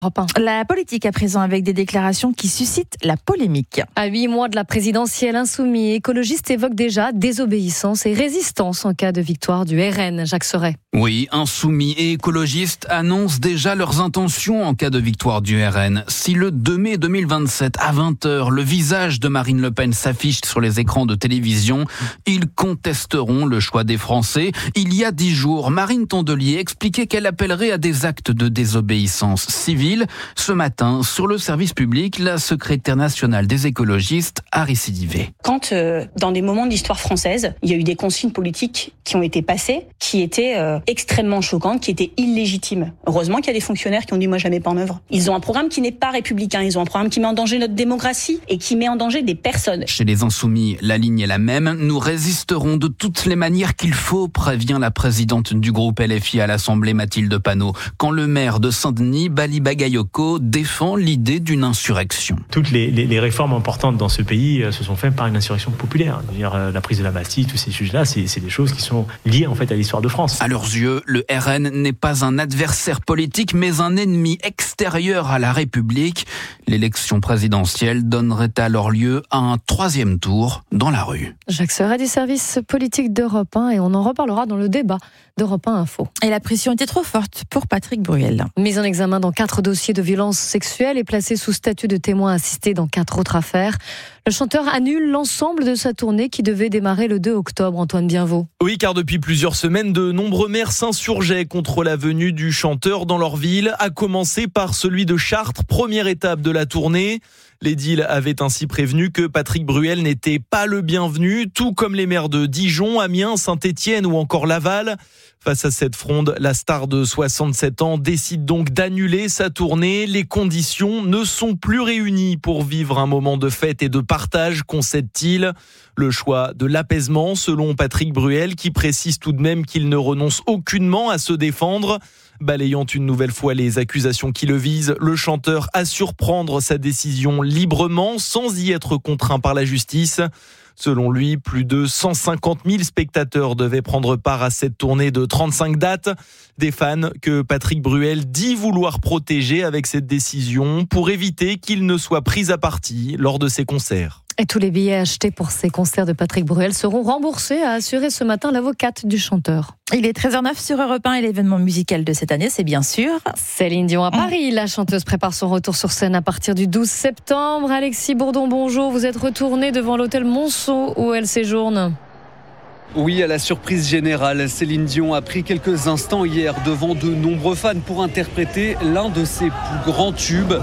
La politique à présent avec des déclarations qui suscitent la polémique. À 8 mois de la présidentielle, Insoumis et écologistes évoquent déjà désobéissance et résistance en cas de victoire du RN. Jacques Serret. Oui, Insoumis et écologistes annoncent déjà leurs intentions en cas de victoire du RN. Si le 2 mai 2027 à 20h, le visage de Marine Le Pen s'affiche sur les écrans de télévision, ils contesteront le choix des Français. Il y a 10 jours, Marine Tondelier expliquait qu'elle appellerait à des actes de désobéissance civile. Ce matin, sur le service public, la secrétaire nationale des écologistes a récidivé. Quand, dans des moments de l'histoire française, il y a eu des consignes politiques qui ont été passées, qui étaient extrêmement choquantes, qui étaient illégitimes. Heureusement qu'il y a des fonctionnaires qui ont dit « moi je la mets pas en œuvre ». Ils ont un programme qui n'est pas républicain, ils ont un programme qui met en danger notre démocratie et qui met en danger des personnes. Chez les Insoumis, la ligne est la même. Nous résisterons de toutes les manières qu'il faut, prévient la présidente du groupe LFI à l'Assemblée, Mathilde Panot, quand le maire de Saint-Denis, Bali Bagayoko, défend l'idée d'une insurrection. Toutes les réformes importantes dans ce pays se sont faites par une insurrection populaire. La prise de la Bastille, tous ces sujets-là, c'est des choses qui sont liées en fait à l'histoire de France. À leurs yeux, le RN n'est pas un adversaire politique, mais un ennemi extérieur à la République. L'élection présidentielle donnerait alors lieu à un 3e tour dans la rue. Jacques Serret du service politique d'Europe 1 et on en reparlera dans le débat d'Europe 1 Info. Et la pression était trop forte pour Patrick Bruel. Mis en examen dans 4 dossiers de violences sexuelles et placé sous statut de témoin assisté dans 4 autres affaires. Le chanteur annule l'ensemble de sa tournée qui devait démarrer le 2 octobre, Antoine Bienvaux. Oui, car depuis plusieurs semaines, de nombreux maires s'insurgeaient contre la venue du chanteur dans leur ville, à commencer par celui de Chartres, première étape de la tournée. L'édile avait ainsi prévenu que Patrick Bruel n'était pas le bienvenu, tout comme les maires de Dijon, Amiens, Saint-Étienne ou encore Laval. Face à cette fronde, la star de 67 ans décide donc d'annuler sa tournée. Les conditions ne sont plus réunies pour vivre un moment de fête et de partage, concède-t-il. Le choix de l'apaisement, selon Patrick Bruel, qui précise tout de même qu'il ne renonce aucunement à se défendre. Balayant une nouvelle fois les accusations qui le visent, le chanteur assure prendre sa décision librement, sans y être contraint par la justice. Selon lui, plus de 150 000 spectateurs devaient prendre part à cette tournée de 35 dates. Des fans que Patrick Bruel dit vouloir protéger avec cette décision pour éviter qu'il ne soit pris à partie lors de ses concerts. Et tous les billets achetés pour ces concerts de Patrick Bruel seront remboursés, a assuré ce matin l'avocate du chanteur. Il est 13h09 sur Europe 1 et l'événement musical de cette année, c'est bien sûr Céline Dion à Paris. La chanteuse prépare son retour sur scène à partir du 12 septembre. Alexis Bourdon, bonjour. Vous êtes retourné devant l'hôtel Monceau où elle séjourne. Oui, à la surprise générale, Céline Dion a pris quelques instants hier devant de nombreux fans pour interpréter l'un de ses plus grands tubes.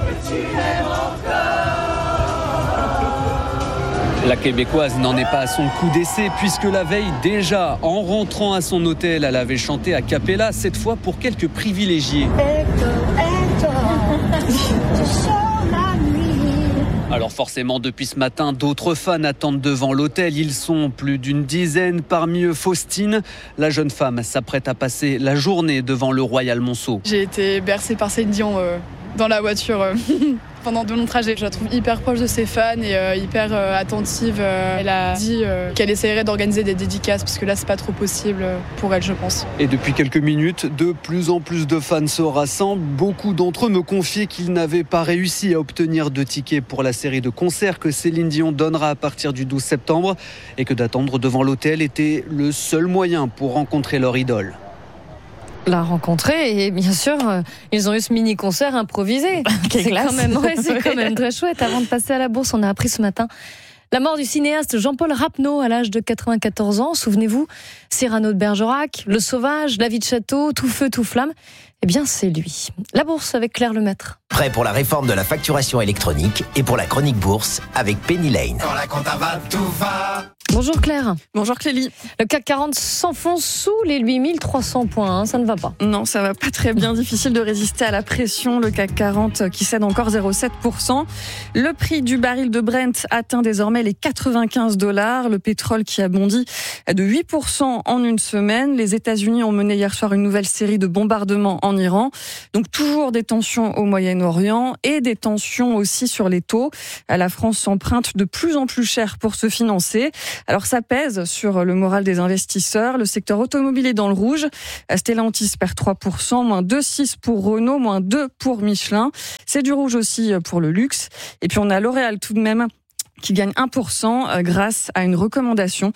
La Québécoise n'en est pas à son coup d'essai puisque la veille déjà, en rentrant à son hôtel, elle avait chanté a cappella, cette fois pour quelques privilégiés. Alors forcément, depuis ce matin, d'autres fans attendent devant l'hôtel. Ils sont plus d'une dizaine, parmi eux Faustine. La jeune femme s'apprête à passer la journée devant le Royal Monceau. J'ai été bercée par Céline Dion dans la voiture pendant de longs trajets. Je la trouve hyper proche de ses fans et hyper attentive. Elle a dit qu'elle essaierait d'organiser des dédicaces parce que là, c'est pas trop possible pour elle, je pense. Et depuis quelques minutes, de plus en plus de fans se rassemblent. Beaucoup d'entre eux me confiaient qu'ils n'avaient pas réussi à obtenir de tickets pour la série de concerts que Céline Dion donnera à partir du 12 septembre et que d'attendre devant l'hôtel était le seul moyen pour rencontrer leur idole. La rencontrer et bien sûr ils ont eu ce mini concert improvisé. C'est quand même très chouette. Avant de passer à la bourse, on a appris ce matin la mort du cinéaste Jean-Paul Rapneau à l'âge de 94 ans. Souvenez-vous, Cyrano de Bergerac, Le Sauvage, La vie de château, Tout feu, tout flamme. Eh bien, c'est lui. La bourse avec Claire Lemaître. Prêt pour la réforme de la facturation électronique et pour la chronique bourse avec Penny Lane. Quand la compta va, tout va. Bonjour Claire. Bonjour Clélie. Le CAC 40 s'enfonce sous les 8300 points, ça ne va pas. Non, ça va pas très bien, difficile de résister à la pression. Le CAC 40 qui cède encore 0,7%. Le prix du baril de Brent atteint désormais les $95. Le pétrole qui a bondi de 8% en une semaine. Les États-Unis ont mené hier soir une nouvelle série de bombardements en Iran. Donc toujours des tensions au Moyen-Orient et des tensions aussi sur les taux. La France s'emprunte de plus en plus cher pour se financer. Alors ça pèse sur le moral des investisseurs. Le secteur automobile est dans le rouge. Stellantis perd 3%, moins 2,6 pour Renault, moins 2 pour Michelin. C'est du rouge aussi pour le luxe. Et puis on a L'Oréal tout de même qui gagne 1% grâce à une recommandation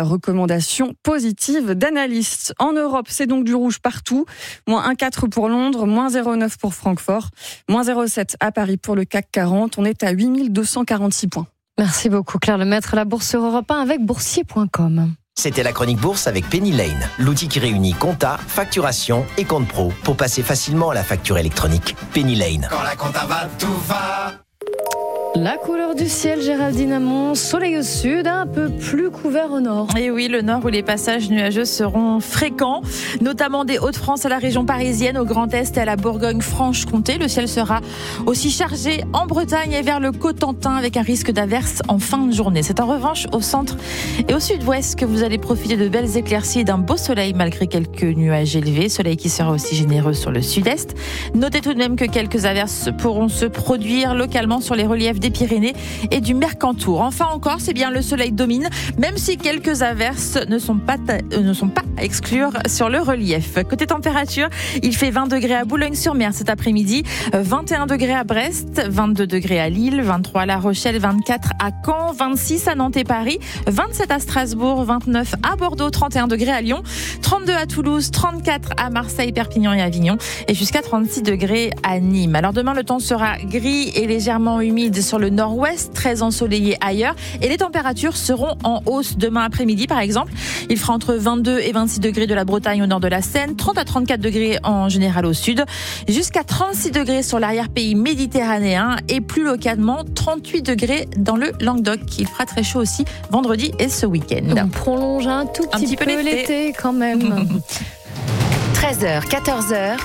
positive d'analystes. En Europe, c'est donc du rouge partout. Moins 1,4 pour Londres, moins 0,9 pour Francfort, moins 0,7 à Paris pour le CAC 40. On est à 8246 points. Merci beaucoup Claire Lemaître, la Bourse sur Europe 1 avec boursier.com. C'était la chronique bourse avec Penny Lane, l'outil qui réunit compta, facturation et compte pro pour passer facilement à la facture électronique. Penny Lane. Quand la compta va, tout va. La couleur du ciel, Géraldine Amont, soleil au sud, un peu plus couvert au nord. Et oui, le nord où les passages nuageux seront fréquents, notamment des Hauts-de-France à la région parisienne, au Grand Est et à la Bourgogne-Franche-Comté. Le ciel sera aussi chargé en Bretagne et vers le Cotentin avec un risque d'averse en fin de journée. C'est en revanche au centre et au sud-ouest que vous allez profiter de belles éclaircies et d'un beau soleil malgré quelques nuages élevés. Soleil qui sera aussi généreux sur le sud-est. Notez tout de même que quelques averses pourront se produire localement sur les reliefs des Pyrénées et du Mercantour. Enfin encore, c'est bien le soleil domine, même si quelques averses ne sont pas à exclure sur le relief. Côté température, il fait 20 degrés à Boulogne-sur-Mer cet après-midi, 21 degrés à Brest, 22 degrés à Lille, 23 à La Rochelle, 24 à Caen, 26 à Nantes et Paris, 27 à Strasbourg, 29 à Bordeaux, 31 degrés à Lyon, 32 à Toulouse, 34 à Marseille, Perpignan et Avignon et jusqu'à 36 degrés à Nîmes. Alors demain, le temps sera gris et légèrement humide sur le nord-ouest, très ensoleillé ailleurs et les températures seront en hausse demain après-midi par exemple. Il fera entre 22 et 26 degrés de la Bretagne au nord de la Seine, 30 à 34 degrés en général au sud, jusqu'à 36 degrés sur l'arrière-pays méditerranéen et plus localement 38 degrés dans le Languedoc. Il fera très chaud aussi vendredi et ce week-end. On prolonge un tout petit peu l'été quand même. 13h, 14h.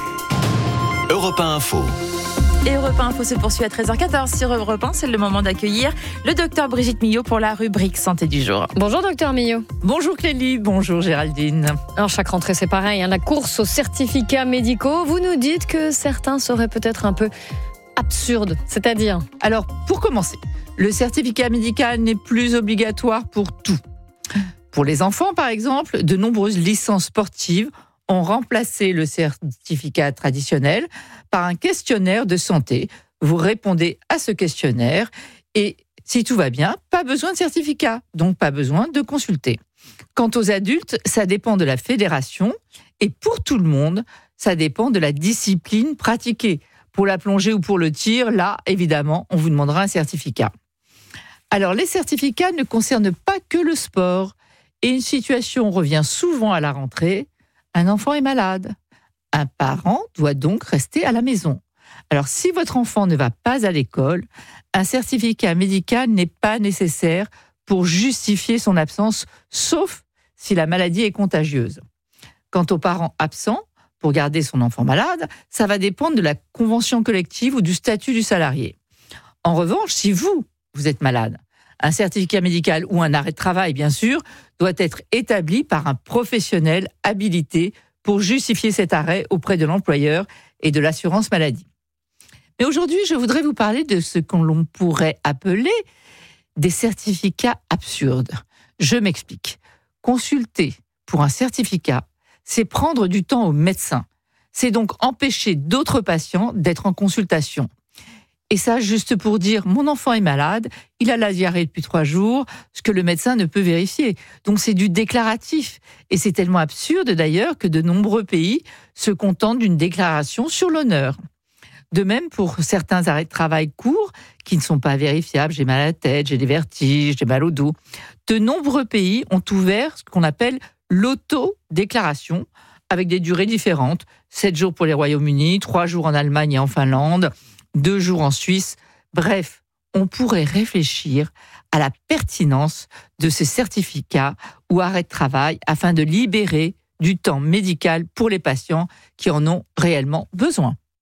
Europe 1 Info. Et Europe 1 Info se poursuit à 13h14 sur Europe 1. C'est le moment d'accueillir le docteur Brigitte Millot pour la rubrique santé du jour. Bonjour docteur Millot. Bonjour Clélie, bonjour Géraldine. Alors chaque rentrée c'est pareil, la course aux certificats médicaux. Vous nous dites que certains seraient peut-être un peu absurdes, c'est-à-dire ? Alors pour commencer, le certificat médical n'est plus obligatoire pour tout. Pour les enfants par exemple, de nombreuses licences sportives ont remplacé le certificat traditionnel par un questionnaire de santé. Vous répondez à ce questionnaire et si tout va bien, pas besoin de certificat, donc pas besoin de consulter. Quant aux adultes, ça dépend de la fédération et pour tout le monde, ça dépend de la discipline pratiquée. Pour la plongée ou pour le tir, là, évidemment, on vous demandera un certificat. Alors, les certificats ne concernent pas que le sport et une situation revient souvent à la rentrée. Un enfant est malade. Un parent doit donc rester à la maison. Alors, si votre enfant ne va pas à l'école, un certificat médical n'est pas nécessaire pour justifier son absence, sauf si la maladie est contagieuse. Quant aux parents absents, pour garder son enfant malade, ça va dépendre de la convention collective ou du statut du salarié. En revanche, si vous êtes malade, un certificat médical ou un arrêt de travail, bien sûr, doit être établi par un professionnel habilité pour justifier cet arrêt auprès de l'employeur et de l'assurance maladie. Mais aujourd'hui, je voudrais vous parler de ce que l'on pourrait appeler des certificats absurdes. Je m'explique. Consulter pour un certificat, c'est prendre du temps au médecin. C'est donc empêcher d'autres patients d'être en consultation. Et ça, juste pour dire, mon enfant est malade, il a la diarrhée depuis 3 jours, ce que le médecin ne peut vérifier. Donc c'est du déclaratif. Et c'est tellement absurde d'ailleurs que de nombreux pays se contentent d'une déclaration sur l'honneur. De même pour certains arrêts de travail courts qui ne sont pas vérifiables. J'ai mal à la tête, j'ai des vertiges, j'ai mal au dos. De nombreux pays ont ouvert ce qu'on appelle l'auto-déclaration avec des durées différentes. 7 jours pour les Royaumes-Unis, 3 jours en Allemagne et en Finlande, 2 jours en Suisse. Bref, on pourrait réfléchir à la pertinence de ces certificats ou arrêts de travail afin de libérer du temps médical pour les patients qui en ont réellement besoin.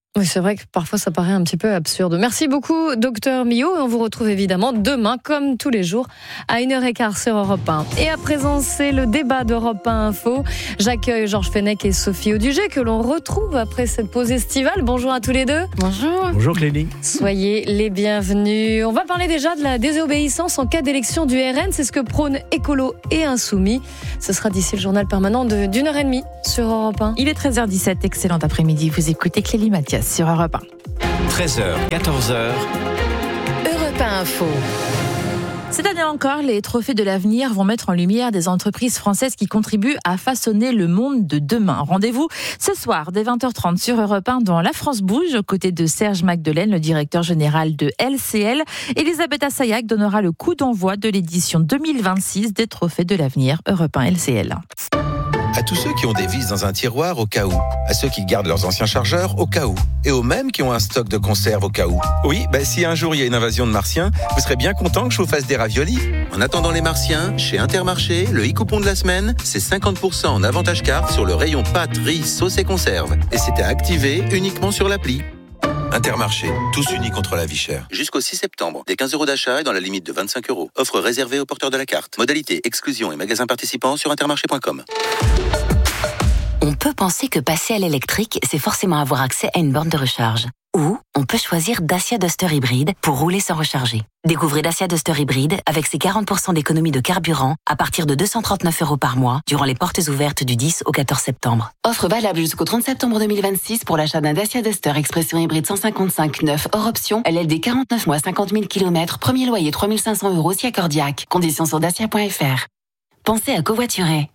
Oui, c'est vrai que parfois ça paraît un petit peu absurde. Merci beaucoup, Docteur Millot. Et on vous retrouve évidemment demain, comme tous les jours, à 1h15 sur Europe 1. Et à présent, c'est le débat d'Europe 1 Info. J'accueille Georges Fenech et Sophie Audugé, que l'on retrouve après cette pause estivale. Bonjour à tous les deux. Bonjour. Bonjour Clélie. Soyez les bienvenus. On va parler déjà de la désobéissance en cas d'élection du RN. C'est ce que prônent Écolo et Insoumis. Ce sera d'ici le journal permanent d'1h30 sur Europe 1. Il est 13h17, excellent après-midi. Vous écoutez Clélie Mathias sur Europe 1. 13h, 14h. Europe 1 Info. Cette année encore, les trophées de l'avenir vont mettre en lumière des entreprises françaises qui contribuent à façonner le monde de demain. Rendez-vous ce soir dès 20h30 sur Europe 1 dans La France Bouge, aux côtés de Serge Magdelaine, le directeur général de LCL. Elisabeth Assayag donnera le coup d'envoi de l'édition 2026 des trophées de l'avenir Europe 1 LCL. À tous ceux qui ont des vis dans un tiroir au cas où, à ceux qui gardent leurs anciens chargeurs au cas où, et aux mêmes qui ont un stock de conserve au cas où. Oui, si un jour il y a une invasion de martiens, vous serez bien content que je vous fasse des raviolis. En attendant les martiens, chez Intermarché, le e-coupon de la semaine, c'est 50% en avantage carte sur le rayon pâtes, riz, sauce et conserve. Et c'était activé uniquement sur l'appli. Intermarché, tous unis contre la vie chère. Jusqu'au 6 septembre, des 15 € d'achat et dans la limite de 25 €. Offre réservée aux porteurs de la carte. Modalité, exclusion et magasins participants sur intermarché.com. On peut penser que passer à l'électrique, c'est forcément avoir accès à une borne de recharge. Ou on peut choisir Dacia Duster Hybride pour rouler sans recharger. Découvrez Dacia Duster Hybride avec ses 40% d'économie de carburant à partir de 239 € par mois durant les portes ouvertes du 10 au 14 septembre. Offre valable jusqu'au 30 septembre 2026 pour l'achat d'un Dacia Duster Expression Hybride 155 neuf hors option, LLD 49 mois 50 000 km, premier loyer 3 500 € si accordiaque. Conditions sur dacia.fr. Pensez à covoiturer.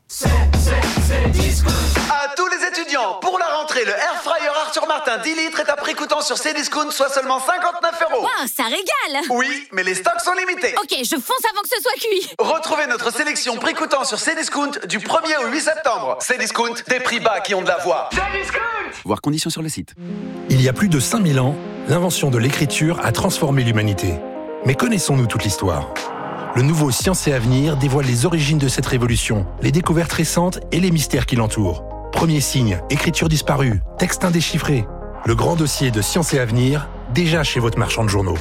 À tous les étudiants, pour la rentrée, le Air Fryer Arthur Martin 10 litres est à prix coûtant sur Cdiscount, soit seulement 59 €. Wow, ça régale! Oui, mais les stocks sont limités. Ok, je fonce avant que ce soit cuit. Retrouvez notre sélection prix coûtant sur Cdiscount du 1er au 8 septembre. Cdiscount, des prix bas qui ont de la voix. Cdiscount! Voir conditions sur le site. Il y a plus de 5000 ans, l'invention de l'écriture a transformé l'humanité. Mais connaissons-nous toute l'histoire ? Le nouveau Science et Avenir dévoile les origines de cette révolution, les découvertes récentes et les mystères qui l'entourent. Premier signe, écriture disparue, texte indéchiffré. Le grand dossier de Science et Avenir, déjà chez votre marchand de journaux.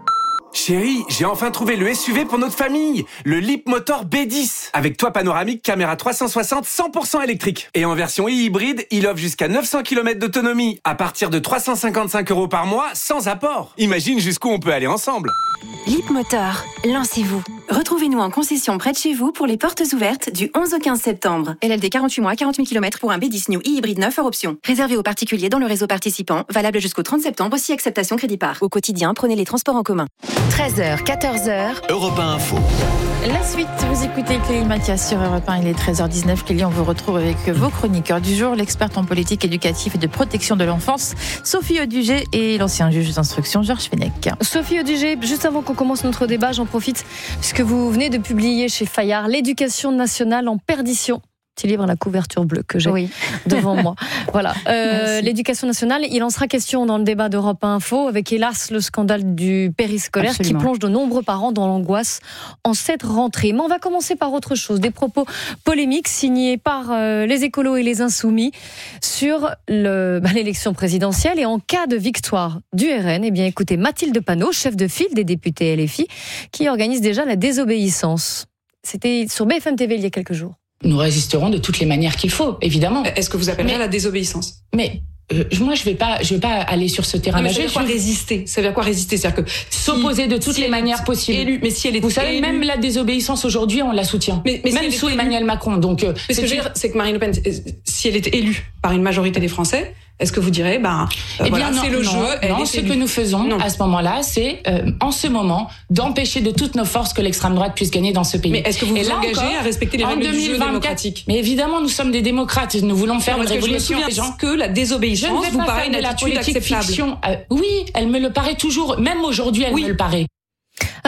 Chérie, j'ai enfin trouvé le SUV pour notre famille, le Leapmotor B10, avec toit panoramique, caméra 360, 100% électrique. Et en version hybride, il offre jusqu'à 900 km d'autonomie, à partir de 355 € par mois, sans apport. Imagine jusqu'où on peut aller ensemble. Leapmotor, lancez-vous. Retrouvez-nous en concession près de chez vous pour les portes ouvertes du 11 au 15 septembre. LLD 48 mois, 40 000 km pour un B10 New e-hybride 9 hors option. Réservé aux particuliers dans le réseau participant, valable jusqu'au 30 septembre si acceptation crédit par. Au quotidien, prenez les transports en commun. 13h, 14h. Europe 1 Info. La suite, vous écoutez Clélie Mathias sur Europe 1, il est 13h19. Clélie, on vous retrouve avec vos chroniqueurs du jour, l'experte en politique éducative et de protection de l'enfance, Sophie Audugé, et l'ancien juge d'instruction, Georges Fenech. Sophie Audugé, juste avant qu'on commence notre débat, j'en profite, puisque vous venez de publier chez Fayard l'éducation nationale en perdition. Petit livre à la couverture bleue que j'ai devant moi. Voilà. L'éducation nationale, il en sera question dans le débat d'Europe 1 Info, avec hélas le scandale du périscolaire qui plonge de nombreux parents dans l'angoisse en cette rentrée. Mais on va commencer par autre chose. Des propos polémiques signés par les écolos et les insoumis sur l'élection présidentielle. Et en cas de victoire du RN, eh bien écoutez, Mathilde Panot, chef de file des députés LFI, qui organise déjà la désobéissance. C'était sur BFM TV il y a quelques jours. Nous résisterons de toutes les manières qu'il faut, évidemment. Est-ce que vous appellerez à la désobéissance ? Mais moi, je vais pas aller sur ce terrain-là. Ça veut dire quoi résister ? Ça veut dire quoi résister ? C'est-à-dire que s'opposer de toutes les manières possibles. Mais si elle est vous savez, même la désobéissance aujourd'hui, on la soutient. Mais même sous Emmanuel Macron. Donc, ce que je veux dire, c'est que Marine Le Pen, si elle est élue par une majorité des Français, est-ce que vous direz, c'est le jeu. Non, ce que nous faisons à ce moment-là, c'est, en ce moment, d'empêcher de toutes nos forces que l'extrême droite puisse gagner dans ce pays. Mais est-ce que vous vous engagez à respecter les règles du jeu démocratique ? Mais évidemment, nous sommes des démocrates. Nous voulons faire une révolution. Je me souviens que la désobéissance vous paraît une attitude acceptable. Oui, elle me le paraît toujours. Même aujourd'hui, elle me le paraît.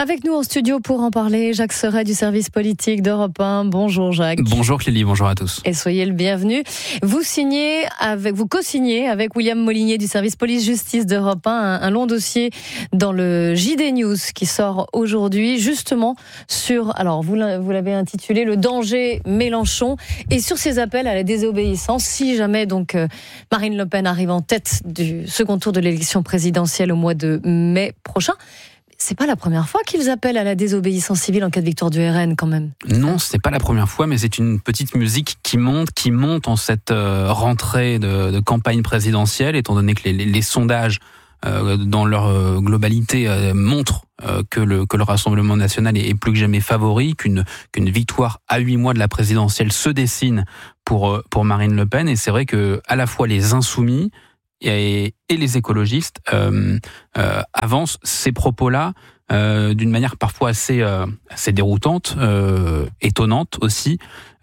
Avec nous en studio pour en parler, Jacques Serret du service politique d'Europe 1. Bonjour Jacques. Bonjour Clélie, bonjour à tous. Et soyez le bienvenu. Vous co-signez avec William Molinier du service police-justice d'Europe 1 un long dossier dans le JD News qui sort aujourd'hui justement sur, alors vous l'avez intitulé, le danger Mélenchon et sur ses appels à la désobéissance si jamais donc Marine Le Pen arrive en tête du second tour de l'élection présidentielle au mois de mai prochain. C'est pas la première fois qu'ils appellent à la désobéissance civile en cas de victoire du RN, quand même. Non, c'est pas la première fois, mais c'est une petite musique qui monte en cette rentrée de campagne présidentielle, étant donné que les sondages, dans leur globalité, montrent que le Rassemblement national est plus que jamais favori, qu'une victoire à 8 mois de la présidentielle se dessine pour Marine Le Pen. Et c'est vrai que à la fois les insoumis et les écologistes avancent ces propos-là d'une manière parfois assez déroutante, étonnante aussi,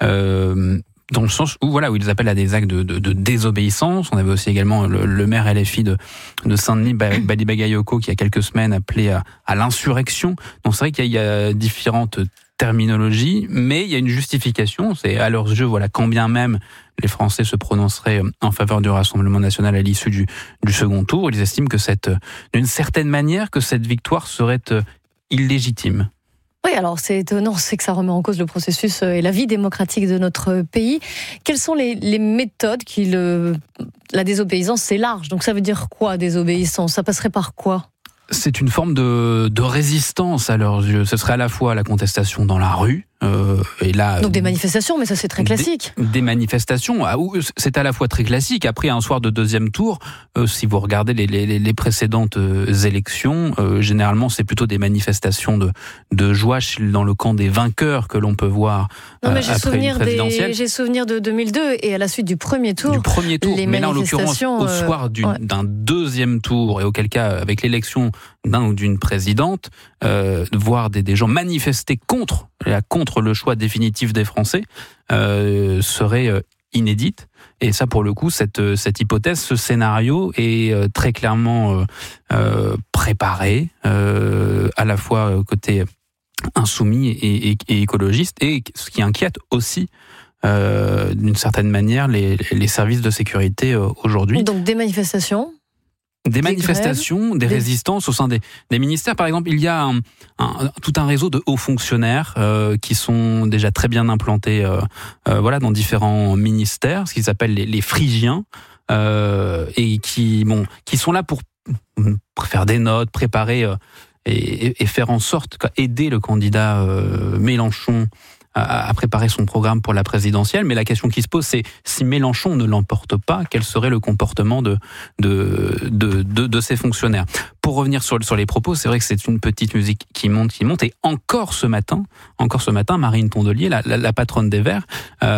dans le sens où ils appellent à des actes de désobéissance. On avait aussi également le maire LFI de Saint-Denis, Badi Bagayoko, qui il y a quelques semaines appelait à l'insurrection. Donc c'est vrai qu'il y a différentes terminologies, mais il y a une justification. C'est à leurs yeux, quand bien même les Français se prononceraient en faveur du Rassemblement national à l'issue du second tour, ils estiment que d'une certaine manière, que cette victoire serait illégitime. Oui, alors c'est étonnant, c'est que ça remet en cause le processus et la vie démocratique de notre pays. Quelles sont les méthodes la désobéissance, c'est large, donc ça veut dire quoi, désobéissance ? Ça passerait par quoi ? C'est une forme de résistance à leurs yeux. Ce serait à la fois la contestation dans la rue, et là, donc des manifestations, mais ça c'est très classique. Des manifestations, c'est à la fois très classique. Après un soir de deuxième tour, si vous regardez les précédentes élections, généralement c'est plutôt des manifestations de joie dans le camp des vainqueurs que l'on peut voir. Non, mais après une présidentielle. J'ai souvenir de 2002 et à la suite du premier tour. Mais là en l'occurrence au soir d'un deuxième tour, et auquel cas avec l'élection d'un ou d'une présidente, voir des gens manifester contre le choix définitif des Français serait inédite. Et ça, pour le coup, cette hypothèse, ce scénario est très clairement préparé, à la fois côté insoumis et écologiste, et ce qui inquiète aussi d'une certaine manière les services de sécurité aujourd'hui. Donc des manifestations ? Des manifestations, des résistances au sein des ministères. Par exemple, il y a tout un réseau de hauts fonctionnaires qui sont déjà très bien implantés dans différents ministères, ce qu'ils appellent les phrygiens, et qui sont là pour faire des notes, préparer et faire en sorte aider le candidat Mélenchon à préparer son programme pour la présidentielle. Mais la question qui se pose, c'est si Mélenchon ne l'emporte pas, quel serait le comportement de ces fonctionnaires. Pour revenir sur les propos, c'est vrai que c'est une petite musique qui monte. Et encore ce matin, Marine Tondelier, la patronne des Verts,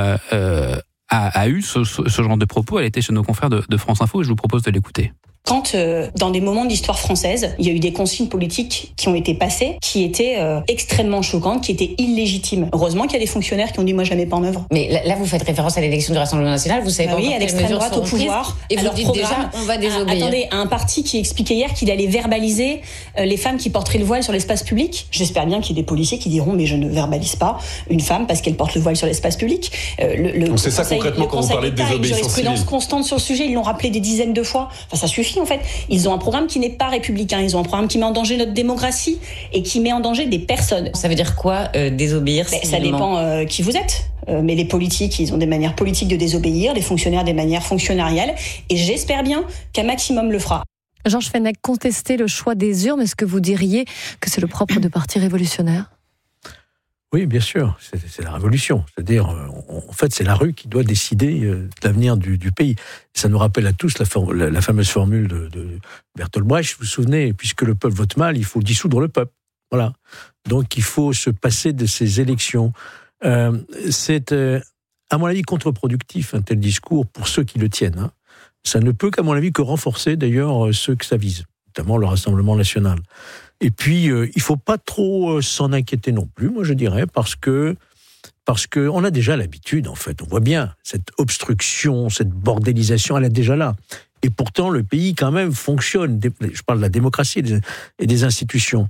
a eu ce genre de propos. Elle était chez nos confrères de France Info et je vous propose de l'écouter. Quand, dans des moments de l'histoire française, il y a eu des consignes politiques qui ont été passées, qui étaient extrêmement choquantes, qui étaient illégitimes. Heureusement qu'il y a des fonctionnaires qui ont dit « moi je la mets pas en œuvre ». Mais là, vous faites référence à l'élection du Rassemblement national, vous savez pas oui, à l'extrême droite au pouvoir. Et vous dites déjà, on va désobéir. Attendez, un parti qui expliquait hier qu'il allait verbaliser les femmes qui porteraient le voile sur l'espace public. J'espère bien qu'il y ait des policiers qui diront « mais je ne verbalise pas une femme parce qu'elle porte le voile sur l'espace public ». Donc c'est ça concrètement quand vous parlez de désobéissance civile. Jurisprudence constante sur le sujet, ils l'ont rappelé des dizaines de fois. Enfin, ça suffit en fait. Ils ont un programme qui n'est pas républicain, ils ont un programme qui met en danger notre démocratie et qui met en danger des personnes. Ça veut dire quoi, désobéir ça dépend qui vous êtes. Mais les politiques, ils ont des manières politiques de désobéir, les fonctionnaires des manières fonctionnariales, et j'espère bien qu'un maximum le fera. Georges Fenech, contester le choix des urnes, est-ce que vous diriez que c'est le propre de partis révolutionnaires ? Oui, bien sûr, c'est la révolution. C'est-à-dire, en fait, c'est la rue qui doit décider de l'avenir du pays. Ça nous rappelle à tous la fameuse formule de Bertolt Brecht, vous vous souvenez, puisque le peuple vote mal, il faut dissoudre le peuple. Voilà. Donc, il faut se passer de ces élections. C'est, à mon avis, contre-productif, un tel discours, pour ceux qui le tiennent. Ça ne peut, qu'à mon avis, que renforcer, d'ailleurs, ceux que ça vise, notamment le Rassemblement national. Et puis, il ne faut pas trop s'en inquiéter non plus, moi je dirais, parce que on a déjà l'habitude, en fait. On voit bien cette obstruction, cette bordélisation, elle est déjà là. Et pourtant, le pays, quand même, fonctionne. Je parle de la démocratie et des institutions.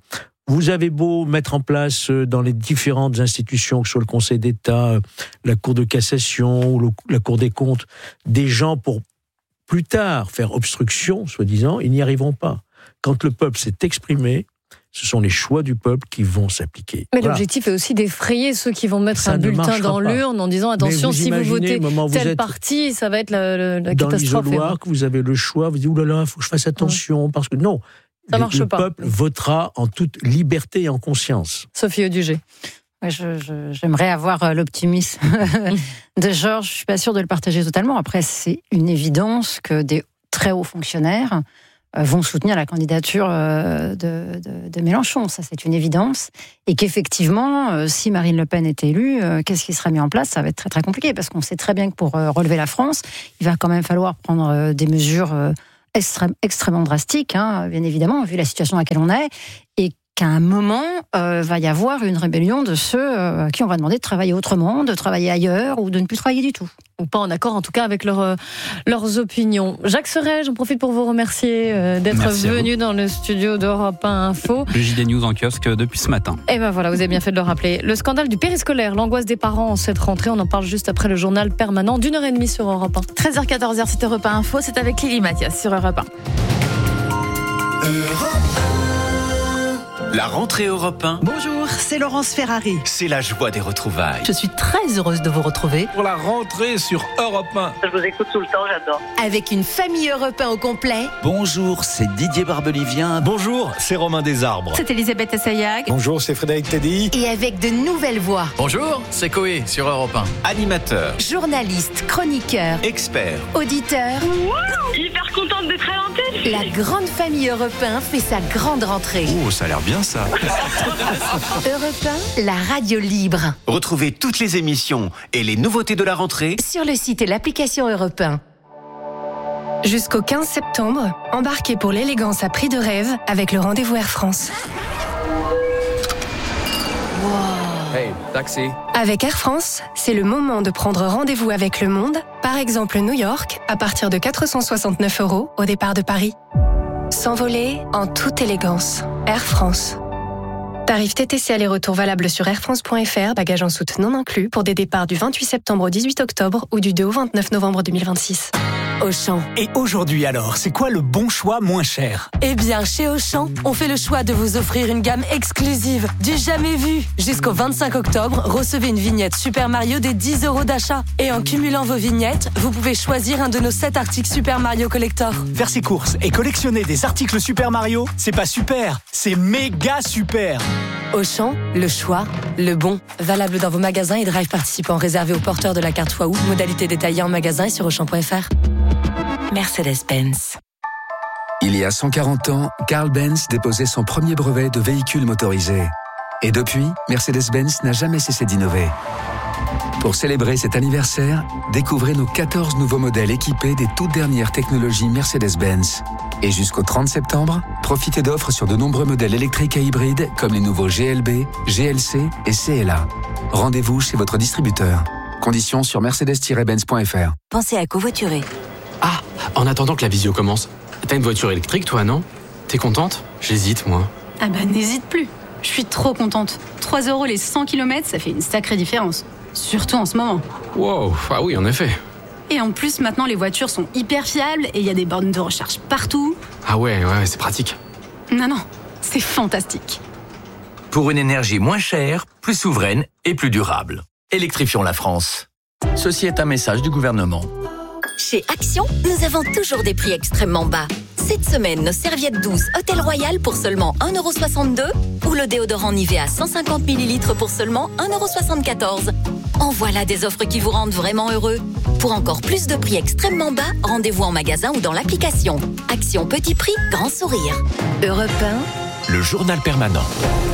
vous avez beau mettre en place dans les différentes institutions, que ce soit le Conseil d'État, la Cour de cassation ou la Cour des comptes, des gens pour plus tard faire obstruction, soi-disant, ils n'y arriveront pas. Quand le peuple s'est exprimé, ce sont les choix du peuple qui vont s'appliquer. Mais l'objectif est aussi d'effrayer ceux qui vont mettre un bulletin dans l'urne en disant attention, si vous votez tel parti, ça va être la catastrophe. Dans l'isoloir, que vous avez le choix, vous dites oulala, il faut que je fasse attention, parce que non, le peuple votera en toute liberté et en conscience. Sophie Audugé. J'aimerais avoir l'optimisme de Georges. Je suis pas sûre de le partager totalement. Après, c'est une évidence que des très hauts fonctionnaires vont soutenir la candidature de Mélenchon. Ça, c'est une évidence. Et qu'effectivement, si Marine Le Pen est élue, qu'est-ce qui sera mis en place ? Ça va être très, très compliqué, parce qu'on sait très bien que pour relever la France, il va quand même falloir prendre des mesures extrêmement drastiques, bien évidemment, vu la situation dans laquelle on est, et qu'à un moment, va y avoir une rébellion de ceux à qui on va demander de travailler autrement, de travailler ailleurs, ou de ne plus travailler du tout. Ou pas en accord, en tout cas, avec leurs opinions. Jacques Serret, j'en profite pour vous remercier d'être venu dans le studio d'Europe 1 Info. Le JD News en kiosque depuis ce matin. Et ben voilà, vous avez bien fait de le rappeler. Le scandale du périscolaire, l'angoisse des parents en cette rentrée, on en parle juste après le journal permanent d'1h30 sur Europe 1. 13h-14h, c'est Europe 1 Info, c'est avec Lily Mathias sur Europe 1. La rentrée Europe 1. Bonjour, c'est Laurence Ferrari. C'est la joie des retrouvailles. Je suis très heureuse de vous retrouver. Pour la rentrée sur Europe 1. Je vous écoute tout le temps, j'adore. Avec une famille Europe 1 au complet. Bonjour, c'est Didier Barbelivien. Bonjour, c'est Romain Desarbres. C'est Elisabeth Assayag. Bonjour, c'est Frédéric Teddy. Et avec de nouvelles voix. Bonjour, c'est Coé sur Europe 1. Animateur. Journaliste, chroniqueur. Expert. Auditeur. Wow, hyper contente d'être à l'antenne. La grande famille Europe 1 fait sa grande rentrée. Oh, ça a l'air bien ça. Europe 1, la radio libre. Retrouvez toutes les émissions et les nouveautés de la rentrée sur le site et l'application Europe 1. Jusqu'au 15 septembre, embarquez pour l'élégance à prix de rêve avec le rendez-vous Air France. Wow. Hey, taxi. Avec Air France, c'est le moment de prendre rendez-vous avec le monde, par exemple New York, à partir de 469 € au départ de Paris. S'envoler en toute élégance. Air France. Tarif TTC aller-retour valable sur airfrance.fr, bagages en soute non inclus, pour des départs du 28 septembre au 18 octobre ou du 2 au 29 novembre 2026. Auchan. Et aujourd'hui alors, c'est quoi le bon choix moins cher ? Eh bien, chez Auchan, on fait le choix de vous offrir une gamme exclusive, du jamais vu. Jusqu'au 25 octobre, recevez une vignette Super Mario des 10 € d'achat. Et en cumulant vos vignettes, vous pouvez choisir un de nos 7 articles Super Mario Collector. Faire ses courses et collectionner des articles Super Mario, c'est pas super, c'est méga super. Auchan, le choix, le bon. Valable dans vos magasins et drive participants réservés aux porteurs de la carte Waouh. Modalité détaillée en magasin et sur Auchan.fr. Mercedes-Benz. Il y a 140 ans, Carl Benz déposait son premier brevet de véhicule motorisé. Et depuis, Mercedes-Benz n'a jamais cessé d'innover. Pour célébrer cet anniversaire, découvrez nos 14 nouveaux modèles équipés des toutes dernières technologies Mercedes-Benz. Et jusqu'au 30 septembre, profitez d'offres sur de nombreux modèles électriques et hybrides comme les nouveaux GLB, GLC et CLA. Rendez-vous chez votre distributeur. Conditions sur mercedes-benz.fr. Pensez à covoiturer. Ah, en attendant que la visio commence, t'as une voiture électrique toi, non ? T'es contente ? J'hésite, moi. Ah bah n'hésite plus. Je suis trop contente. 3 € les 100 km, ça fait une sacrée différence. Surtout en ce moment. Wow, ah oui, en effet. Et en plus, maintenant, les voitures sont hyper fiables et il y a des bornes de recharge partout. Ah ouais, c'est pratique. Non, c'est fantastique. Pour une énergie moins chère, plus souveraine et plus durable. Électrifions la France. Ceci est un message du gouvernement. Chez Action, nous avons toujours des prix extrêmement bas. Cette semaine, nos serviettes douces Hôtel Royal pour seulement 1,62 € ou le déodorant Nivea 150 ml pour seulement 1,74 €. En voilà des offres qui vous rendent vraiment heureux. Pour encore plus de prix extrêmement bas, rendez-vous en magasin ou dans l'application. Action petit prix, grand sourire. Europe 1. Le journal permanent.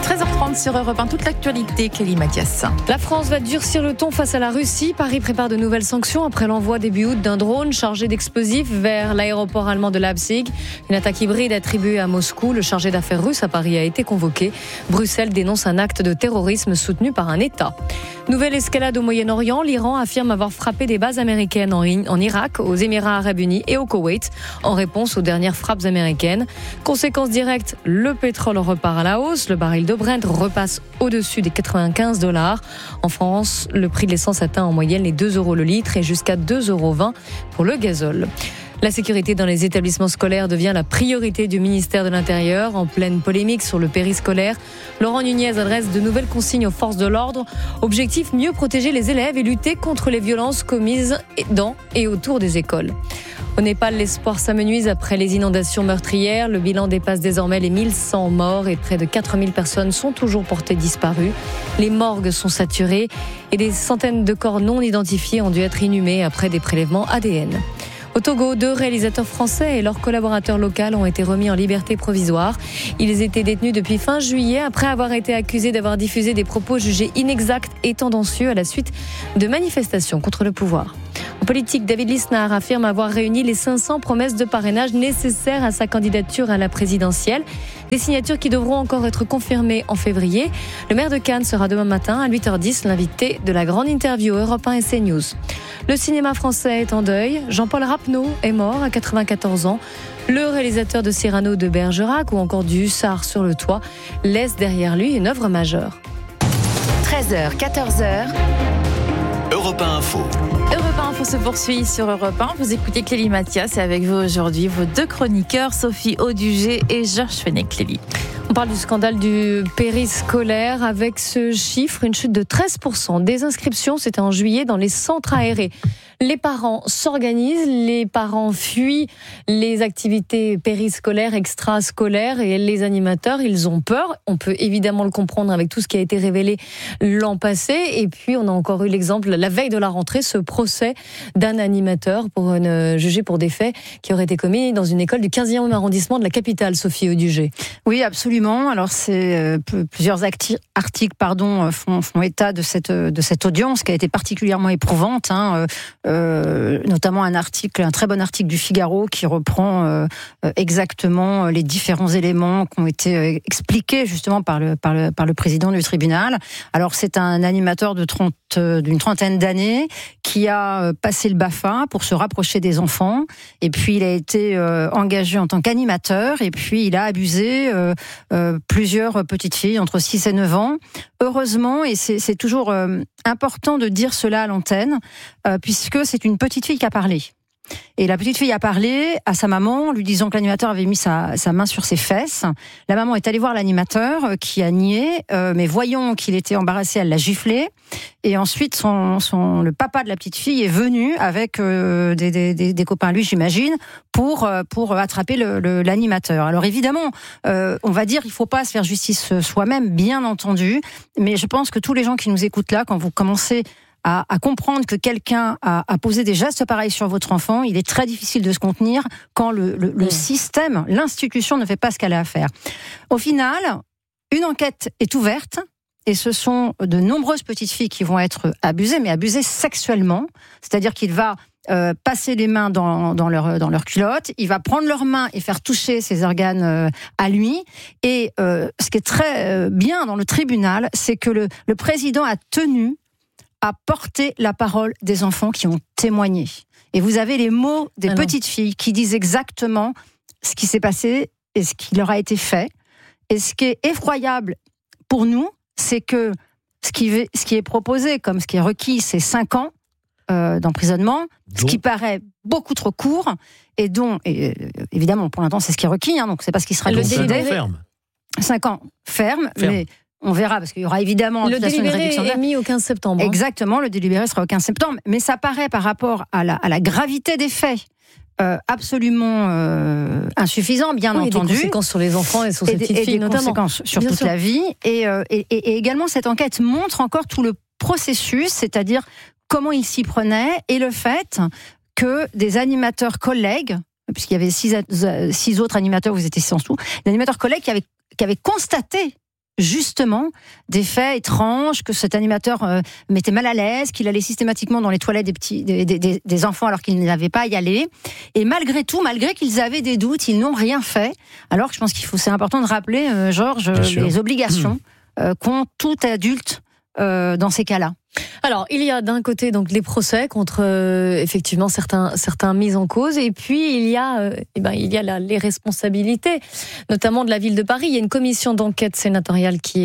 13h30 sur Europe 1, toute l'actualité, Clélie Mathias. La France va durcir le ton face à la Russie. Paris prépare de nouvelles sanctions après l'envoi début août d'un drone chargé d'explosifs vers l'aéroport allemand de Leipzig. Une attaque hybride attribuée à Moscou. Le chargé d'affaires russe à Paris a été convoqué. Bruxelles dénonce un acte de terrorisme soutenu par un État. Nouvelle escalade au Moyen-Orient. L'Iran affirme avoir frappé des bases américaines en Irak, aux Émirats Arabes Unis et au Koweït, en réponse aux dernières frappes américaines. Conséquence directe, le pétrole repart à la hausse. Le baril de Brent repasse au-dessus des $95. En France, le prix de l'essence atteint en moyenne les 2 € le litre et jusqu'à 2,20 € pour le gazole. La sécurité dans les établissements scolaires devient la priorité du ministère de l'Intérieur. En pleine polémique sur le périscolaire, Laurent Nunez adresse de nouvelles consignes aux forces de l'ordre. Objectif, mieux protéger les élèves et lutter contre les violences commises dans et autour des écoles. Au Népal, l'espoir s'amenuise après les inondations meurtrières. Le bilan dépasse désormais les 1100 morts et près de 4000 personnes sont toujours portées disparues. Les morgues sont saturées et des centaines de corps non identifiés ont dû être inhumés après des prélèvements ADN. Au Togo, 2 réalisateurs français et leurs collaborateurs locaux ont été remis en liberté provisoire. Ils étaient détenus depuis fin juillet après avoir été accusés d'avoir diffusé des propos jugés inexacts et tendancieux à la suite de manifestations contre le pouvoir. En politique, David Lisnard affirme avoir réuni les 500 promesses de parrainage nécessaires à sa candidature à la présidentielle. Des signatures qui devront encore être confirmées en février. Le maire de Cannes sera demain matin à 8h10 l'invité de la grande interview Europe 1 et CNews. Le cinéma français est en deuil. Jean-Paul Rapneau est mort à 94 ans. Le réalisateur de Cyrano de Bergerac ou encore du Hussard sur le toit laisse derrière lui une œuvre majeure. 13h, 14h. Europe 1 Info. Europe 1 Info se poursuit sur Europe 1. Vous écoutez Clélie Mathias et avec vous aujourd'hui vos 2 chroniqueurs, Sophie Audugé et Georges Fenech. Clélie. On parle du scandale du périscolaire avec ce chiffre, une chute de 13% des inscriptions, c'était en juillet, dans les centres aérés. Les parents s'organisent, les parents fuient les activités périscolaires, extrascolaires et les animateurs, ils ont peur. On peut évidemment le comprendre avec tout ce qui a été révélé l'an passé. Et puis, on a encore eu l'exemple, la veille de la rentrée, ce procès d'un animateur jugé pour des faits qui auraient été commis dans une école du 15e arrondissement de la capitale, Sophie Audugé. Oui, absolument. Alors, plusieurs articles font état de cette audience qui a été particulièrement éprouvante, notamment un très bon article du Figaro qui reprend exactement les différents éléments qui ont été expliqués justement par le président du tribunal. Alors, c'est un animateur d'une trentaine d'années qui a passé le BAFA pour se rapprocher des enfants, et puis il a été engagé en tant qu'animateur, et puis il a abusé plusieurs petites filles entre 6 et 9 ans. Heureusement, et c'est toujours important de dire cela à l'antenne, puisque c'est une petite fille qui a parlé. Et la petite fille a parlé à sa maman, lui disant que l'animateur avait mis sa main sur ses fesses. La maman est allée voir l'animateur qui a nié, mais voyant qu'il était embarrassé, elle l'a giflé. Et ensuite, le papa de la petite fille est venu avec des copains à lui, j'imagine, pour attraper l'animateur. Alors évidemment, on va dire, il faut pas se faire justice soi-même, bien entendu. Mais je pense que tous les gens qui nous écoutent là, quand vous commencez à comprendre que quelqu'un a posé des gestes pareils sur votre enfant, il est très difficile de se contenir quand le système, l'institution ne fait pas ce qu'elle a à faire. Au final, une enquête est ouverte et ce sont de nombreuses petites filles qui vont être abusées, mais abusées sexuellement, c'est-à-dire qu'il va passer les mains dans leur culotte, il va prendre leurs mains et faire toucher ses organes à lui. Et ce qui est très bien dans le tribunal, c'est que le président a tenu à porter la parole des enfants qui ont témoigné. Et vous avez les mots des petites filles qui disent exactement ce qui s'est passé et ce qui leur a été fait. Et ce qui est effroyable pour nous, c'est que ce qui est proposé, comme ce qui est requis, c'est 5 ans d'emprisonnement, ce qui paraît beaucoup trop court, et évidemment, pour l'instant, c'est ce qui est requis, donc c'est pas ce qui sera décidé. 5 ans ferme. Mais on verra, parce qu'il y aura évidemment le délibéré est mis au 15 septembre. Exactement, le délibéré sera au 15 septembre. Mais ça paraît, par rapport à la gravité des faits, absolument insuffisant, bien entendu. Et des conséquences sur les enfants et sur ces petites filles, notamment. Des conséquences sur toute la vie. Et également, cette enquête montre encore tout le processus, c'est-à-dire comment il s'y prenait, et le fait que des animateurs collègues, puisqu'il y avait 6 autres animateurs, vous étiez 6 en tout, des animateurs collègues qui avaient constaté justement des faits étranges, que cet animateur mettait mal à l'aise, qu'il allait systématiquement dans les toilettes des enfants alors qu'ils n'avaient pas à y aller. Et malgré tout, malgré qu'ils avaient des doutes, ils n'ont rien fait. Alors que je pense c'est important de rappeler, Georges, les obligations qu'ont tout adulte dans ces cas-là. Alors, il y a d'un côté donc les procès contre effectivement certains mis en cause, et puis il y a les responsabilités, notamment de la ville de Paris. Il y a une commission d'enquête sénatoriale qui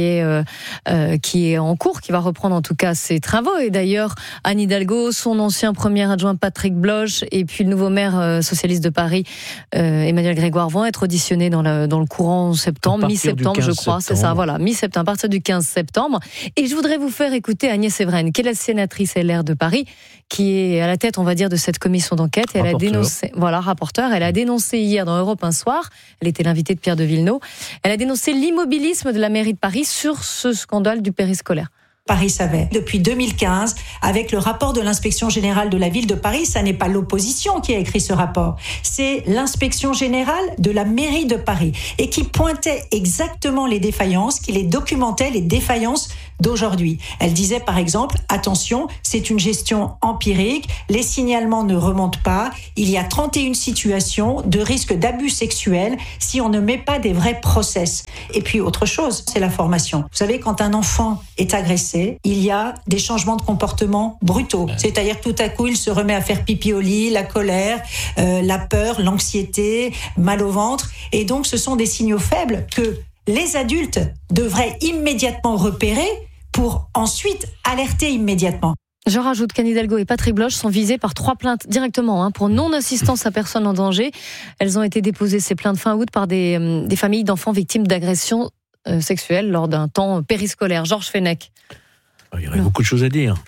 est en cours, qui va reprendre en tout cas ses travaux. Et d'ailleurs, Anne Hidalgo, son ancien premier adjoint Patrick Bloch, et puis le nouveau maire socialiste de Paris, Emmanuel Grégoire, vont être auditionnés dans le courant septembre, mi-septembre, je crois. C'est ça, voilà, mi-septembre, à partir du 15 septembre. Et je voudrais vous faire écouter Agnès Evren, qui est la sénatrice LR de Paris, qui est à la tête, on va dire, de cette commission d'enquête. Elle a dénoncé, rapporteur. Elle a dénoncé hier dans Europe un soir. Elle était l'invitée de Pierre de Villeneuve. Elle a dénoncé l'immobilisme de la mairie de Paris sur ce scandale du périscolaire. Paris savait. Depuis 2015, avec le rapport de l'inspection générale de la ville de Paris, ça n'est pas l'opposition qui a écrit ce rapport, c'est l'inspection générale de la mairie de Paris, et qui pointait exactement les défaillances, qui les documentait, les défaillances d'aujourd'hui. Elle disait par exemple, attention, c'est une gestion empirique, les signalements ne remontent pas, il y a 31 situations de risque d'abus sexuels si on ne met pas des vrais process. Et puis autre chose, c'est la formation. Vous savez, quand un enfant est agressé, il y a des changements de comportement brutaux. C'est-à-dire que tout à coup, il se remet à faire pipi au lit, la colère, la peur, l'anxiété, mal au ventre. Et donc, ce sont des signaux faibles que les adultes devraient immédiatement repérer pour ensuite alerter immédiatement. Je rajoute qu'Anne Hidalgo et Patrick Bloch sont visés par 3 plaintes directement pour non-assistance à personne en danger. Elles ont été déposées, ces plaintes, fin août, par des familles d'enfants victimes d'agressions sexuelles lors d'un temps périscolaire. Georges Fenech. Il y aurait beaucoup de choses à dire.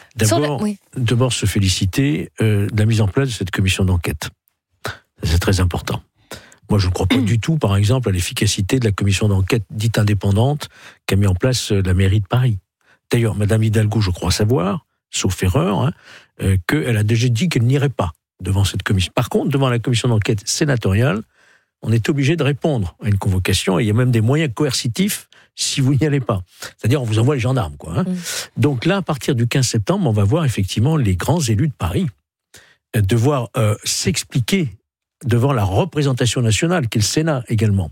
D'abord se féliciter de la mise en place de cette commission d'enquête. C'est très important. Moi, je ne crois pas du tout, par exemple, à l'efficacité de la commission d'enquête dite indépendante qu'a mis en place la mairie de Paris. D'ailleurs, Madame Hidalgo, je crois savoir, sauf erreur, qu'elle a déjà dit qu'elle n'irait pas devant cette commission. Par contre, devant la commission d'enquête sénatoriale, on est obligé de répondre à une convocation, et il y a même des moyens coercitifs si vous n'y allez pas. C'est-à-dire, on vous envoie les gendarmes, quoi. Donc là, à partir du 15 septembre, on va voir effectivement les grands élus de Paris devoir s'expliquer devant la représentation nationale, qui est le Sénat également,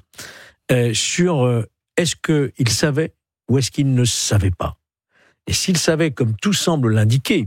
sur est-ce qu'ils savaient ou est-ce qu'ils ne savaient pas. Et s'ils savaient, comme tout semble l'indiquer,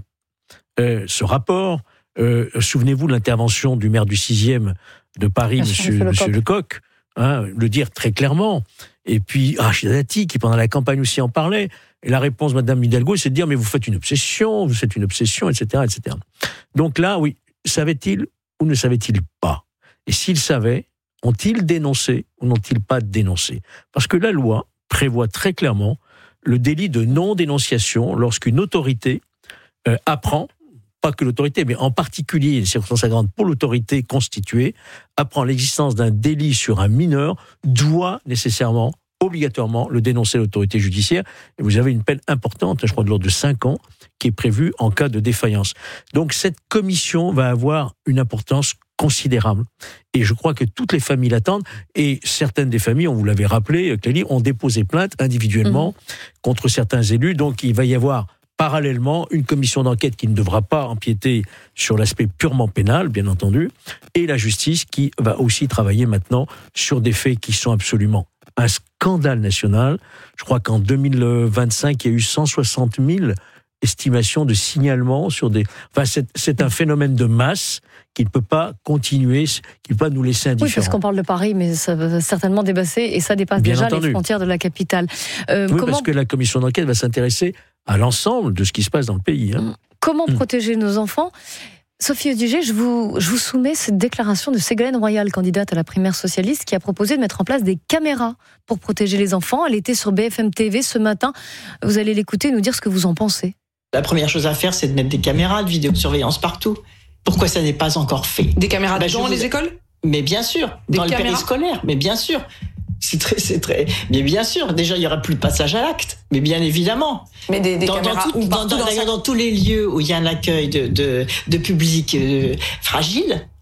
ce rapport, souvenez-vous de l'intervention du maire du 6e de Paris, Monsieur Lecoq, le dire très clairement. Et puis Rachida Dati, qui pendant la campagne aussi en parlait. Et la réponse de Madame Hidalgo, c'est de dire mais vous faites une obsession, etc., etc. Donc là, oui, savaient-ils ou ne savaient-ils pas? Et s'ils savaient, ont-ils dénoncé ou n'ont-ils pas dénoncé? Parce que la loi prévoit très clairement le délit de non-dénonciation lorsqu'une autorité apprend, pas que l'autorité, mais en particulier les circonstances aggravantes pour l'autorité constituée, apprend l'existence d'un délit sur un mineur, doit nécessairement, obligatoirement, le dénoncer à l'autorité judiciaire. Et vous avez une peine importante, je crois de l'ordre de 5 ans, qui est prévue en cas de défaillance. Donc cette commission va avoir une importance considérable. Et je crois que toutes les familles l'attendent. Et certaines des familles, on vous l'avait rappelé, Clélie, ont déposé plainte individuellement contre certains élus. Donc il va y avoir parallèlement une commission d'enquête qui ne devra pas empiéter sur l'aspect purement pénal, bien entendu, et la justice qui va aussi travailler maintenant sur des faits qui sont absolument un scandale national. Je crois qu'en 2025, il y a eu 160 000 estimations de signalements sur des... Enfin, c'est un phénomène de masse qui ne peut pas continuer, qui ne peut pas nous laisser indifférents. Oui, parce qu'on parle de Paris, mais ça va certainement dépasser, et ça dépasse bien déjà entendu les frontières de la capitale. Oui, parce que la commission d'enquête va s'intéresser à l'ensemble de ce qui se passe dans le pays. Comment protéger nos enfants ? Sophie Audugé, je vous soumets cette déclaration de Ségolène Royal, candidate à la primaire socialiste, qui a proposé de mettre en place des caméras pour protéger les enfants. Elle était sur BFM TV ce matin. Vous allez l'écouter et nous dire ce que vous en pensez. La première chose à faire, c'est de mettre des caméras de vidéosurveillance partout. Pourquoi ça n'est pas encore fait ? Des caméras dans les écoles ? Mais bien sûr, dans les périscolaires, mais bien sûr. C'est très. Mais bien sûr, déjà, il n'y aura plus de passage à l'acte. Mais bien évidemment. Mais des caméras dans tous les lieux où il y a un accueil de public fragile,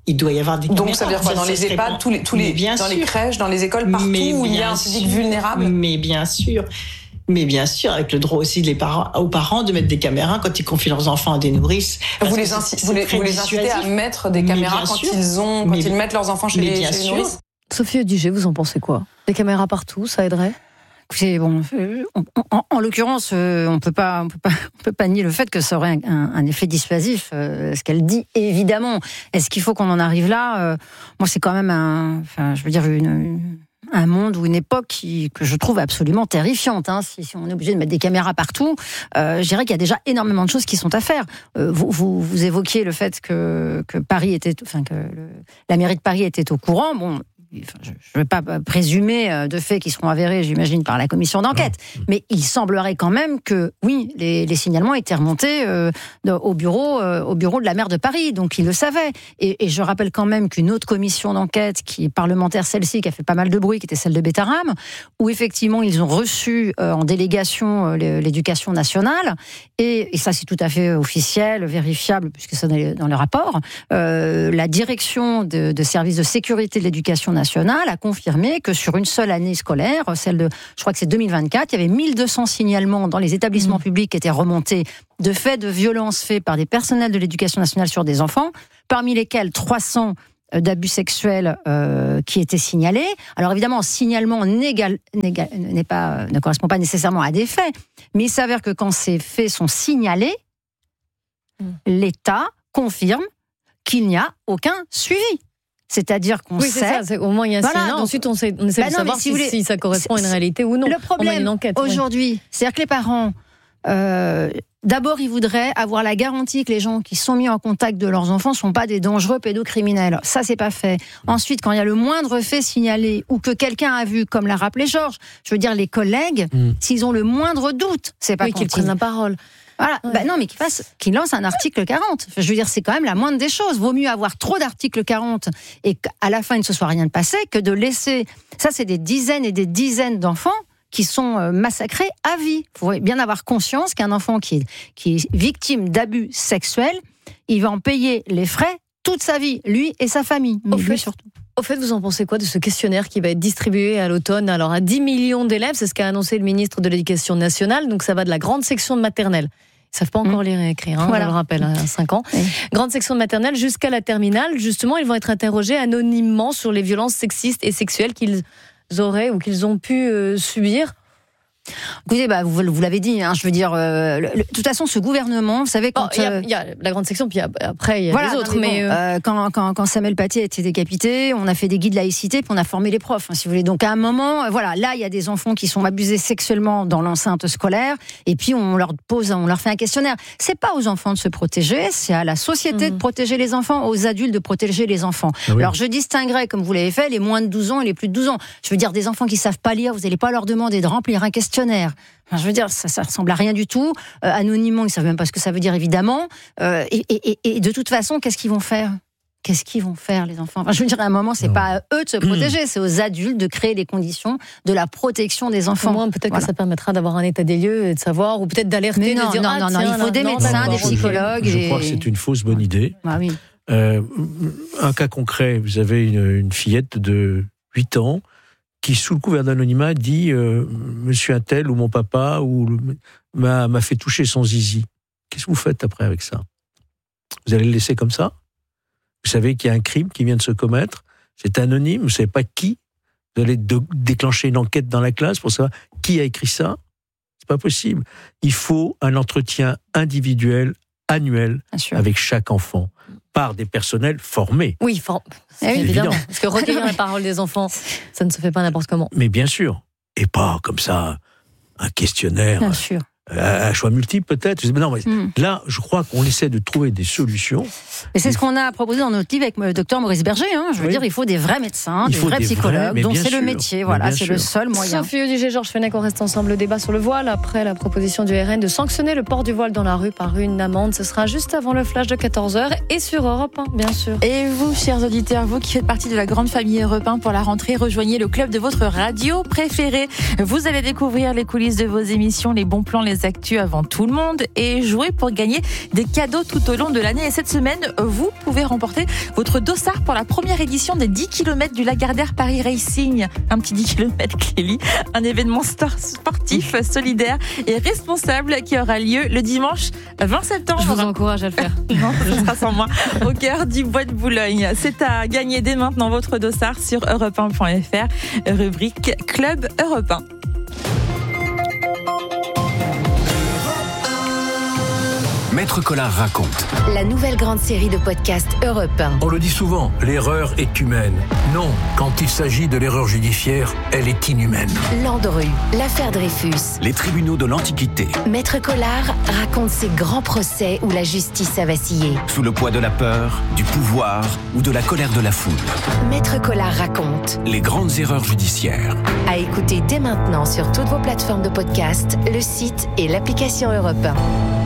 Il doit y avoir des caméras. Donc ça veut dire quoi, dans les EHPAD, dans les crèches, dans les écoles, partout où il y a un public vulnérable? Mais bien sûr, avec le droit aussi aux parents de mettre des caméras quand ils confient leurs enfants à des nourrices. Vous les incitez à mettre des caméras quand ils mettent leurs enfants chez les nourrices? Sophie Audiger, vous en pensez quoi? Des caméras partout, ça aiderait? Écoutez, en l'occurrence, on peut pas nier le fait que ça aurait un effet dissuasif, ce qu'elle dit, évidemment. Est-ce qu'il faut qu'on en arrive là? Moi, c'est quand même un monde ou une époque que je trouve absolument terrifiante. Si on est obligé de mettre des caméras partout, je dirais qu'il y a déjà énormément de choses qui sont à faire. Vous évoquiez le fait que Paris la mairie de Paris était au courant. Bon. Je ne vais pas présumer de faits qui seront avérés, j'imagine, par la commission d'enquête. Mais il semblerait quand même que, oui, les signalements étaient remontés au bureau de la maire de Paris. Donc, ils le savaient. Et je rappelle quand même qu'une autre commission d'enquête, qui est parlementaire, celle-ci, qui a fait pas mal de bruit, qui était celle de Bétarame, où effectivement, ils ont reçu en délégation l'éducation nationale. Et ça, c'est tout à fait officiel, vérifiable, puisque c'est dans le rapport. La direction de services de sécurité de l'éducation nationale a confirmé que sur une seule année scolaire, je crois que c'est 2024, il y avait 1200 signalements dans les établissements publics qui étaient remontés de faits de violences faits par des personnels de l'éducation nationale sur des enfants, parmi lesquels 300 d'abus sexuels qui étaient signalés. Alors évidemment, signalement ne correspond pas nécessairement à des faits, mais il s'avère que quand ces faits sont signalés, l'État confirme qu'il n'y a aucun suivi. C'est-à-dire qu'on sait... Au moins il y a un signalement. Ensuite, on essaie de savoir si ça correspond à une réalité ou non. Le problème aujourd'hui, c'est-à-dire que les parents, d'abord, ils voudraient avoir la garantie que les gens qui sont mis en contact de leurs enfants ne sont pas des dangereux pédocriminels. Ça, c'est pas fait. Ensuite, quand il y a le moindre fait signalé ou que quelqu'un a vu, comme l'a rappelé Georges, je veux dire, les collègues, s'ils ont le moindre doute, c'est pas qu'ils prennent la parole. Voilà. Ouais. Non, mais qu'il lance un article 40. Je veux dire, c'est quand même la moindre des choses. Vaut mieux avoir trop d'articles 40 et qu'à la fin, il ne se soit rien passé que de laisser... Ça, c'est des dizaines et des dizaines d'enfants qui sont massacrés à vie. Il faut bien avoir conscience qu'un enfant qui est victime d'abus sexuels, il va en payer les frais toute sa vie, lui et sa famille. Surtout. Au fait, vous en pensez quoi de ce questionnaire qui va être distribué à l'automne? Alors, à 10 millions d'élèves, c'est ce qu'a annoncé le ministre de l'Éducation nationale. Donc, ça va de la grande section de maternelle. Ils ne savent pas encore lire et écrire, voilà. Je le rappelle, à 5 ans. Oui. Grande section de maternelle jusqu'à la terminale. Justement, ils vont être interrogés anonymement sur les violences sexistes et sexuelles qu'ils auraient ou qu'ils ont pu subir. Écoutez, vous l'avez dit, je veux dire, de toute façon, ce gouvernement, vous savez, quand... Il y a la grande section, puis après, il y a les autres. Quand Samuel Paty a été décapité, on a fait des guides laïcité, puis on a formé les profs, si vous voulez. Donc, à un moment, là, il y a des enfants qui sont abusés sexuellement dans l'enceinte scolaire, et puis on leur fait un questionnaire. C'est pas aux enfants de se protéger, c'est à la société de protéger les enfants, aux adultes de protéger les enfants. Ah oui. Alors, je distinguerais, comme vous l'avez fait, les moins de 12 ans et les plus de 12 ans. Je veux dire, des enfants qui savent pas lire, vous n'allez pas leur demander de remplir un questionnaire. Enfin, je veux dire, ça ressemble à rien du tout. Anonymement, ils savent même pas ce que ça veut dire, évidemment. Et de toute façon, qu'est-ce qu'ils vont faire ? Qu'est-ce qu'ils vont faire, les enfants ? Je veux dire, à un moment, c'est pas à eux de se protéger, c'est aux adultes de créer les conditions de la protection des enfants. Au moins, peut-être que ça permettra d'avoir un état des lieux et de savoir, ou peut-être d'alerter, de dire non, il faut des médecins, des psychologues. Je crois que c'est une fausse bonne idée. Ah, oui. Un cas concret, vous avez une fillette de 8 ans qui, sous le couvert d'anonymat, dit monsieur un tel ou mon papa m'a fait toucher son zizi. Qu'est-ce que vous faites après avec ça ? Vous allez le laisser comme ça ? Vous savez qu'il y a un crime qui vient de se commettre, c'est anonyme, vous ne savez pas qui. Vous allez déclencher une enquête dans la classe pour savoir qui a écrit ça. C'est pas possible. Il faut un entretien individuel, annuel, avec chaque enfant, par des personnels formés. Oui, c'est évident. Parce que recueillir la parole des enfants, ça ne se fait pas n'importe comment. Mais bien sûr. Et pas comme ça, un questionnaire. Bien sûr. À choix multiples peut-être. Non, mais là, je crois qu'on essaie de trouver des solutions. Et c'est ce qu'on a proposé dans notre livre avec le docteur Maurice Berger. Je veux dire, il faut des vrais médecins, des vrais psychologues, dont c'est le métier. Voilà, c'est le seul moyen. Sophie Audiger, Georges Fenech, on reste ensemble. Le débat sur le voile après la proposition du RN de sanctionner le port du voile dans la rue par une amende. Ce sera juste avant le flash de 14h et sur Europe 1, bien sûr. Et vous, chers auditeurs, vous qui faites partie de la grande famille Europe 1 pour la rentrée, rejoignez le club de votre radio préférée. Vous allez découvrir les coulisses de vos émissions, les bons plans, les les actus avant tout le monde et jouer pour gagner des cadeaux tout au long de l'année. Et cette semaine, vous pouvez remporter votre dossard pour la première édition des 10 km du Lagardère Paris Racing. Un petit 10 km, Clélie, un événement sportif, solidaire et responsable qui aura lieu le dimanche 20 septembre. Je vous encourage à le faire. Non, ce sera sans moi. Au cœur du bois de Boulogne. C'est à gagner dès maintenant votre dossard sur europe1.fr, rubrique Club Europe 1. Maître Collard raconte. La nouvelle grande série de podcasts Europe 1. On le dit souvent, l'erreur est humaine. Non, quand il s'agit de l'erreur judiciaire, elle est inhumaine. Landru, l'affaire Dreyfus. Les tribunaux de l'Antiquité. Maître Collard raconte ces grands procès où la justice a vacillé. Sous le poids de la peur, du pouvoir ou de la colère de la foule. Maître Collard raconte. Les grandes erreurs judiciaires. À écouter dès maintenant sur toutes vos plateformes de podcast, le site et l'application Europe 1.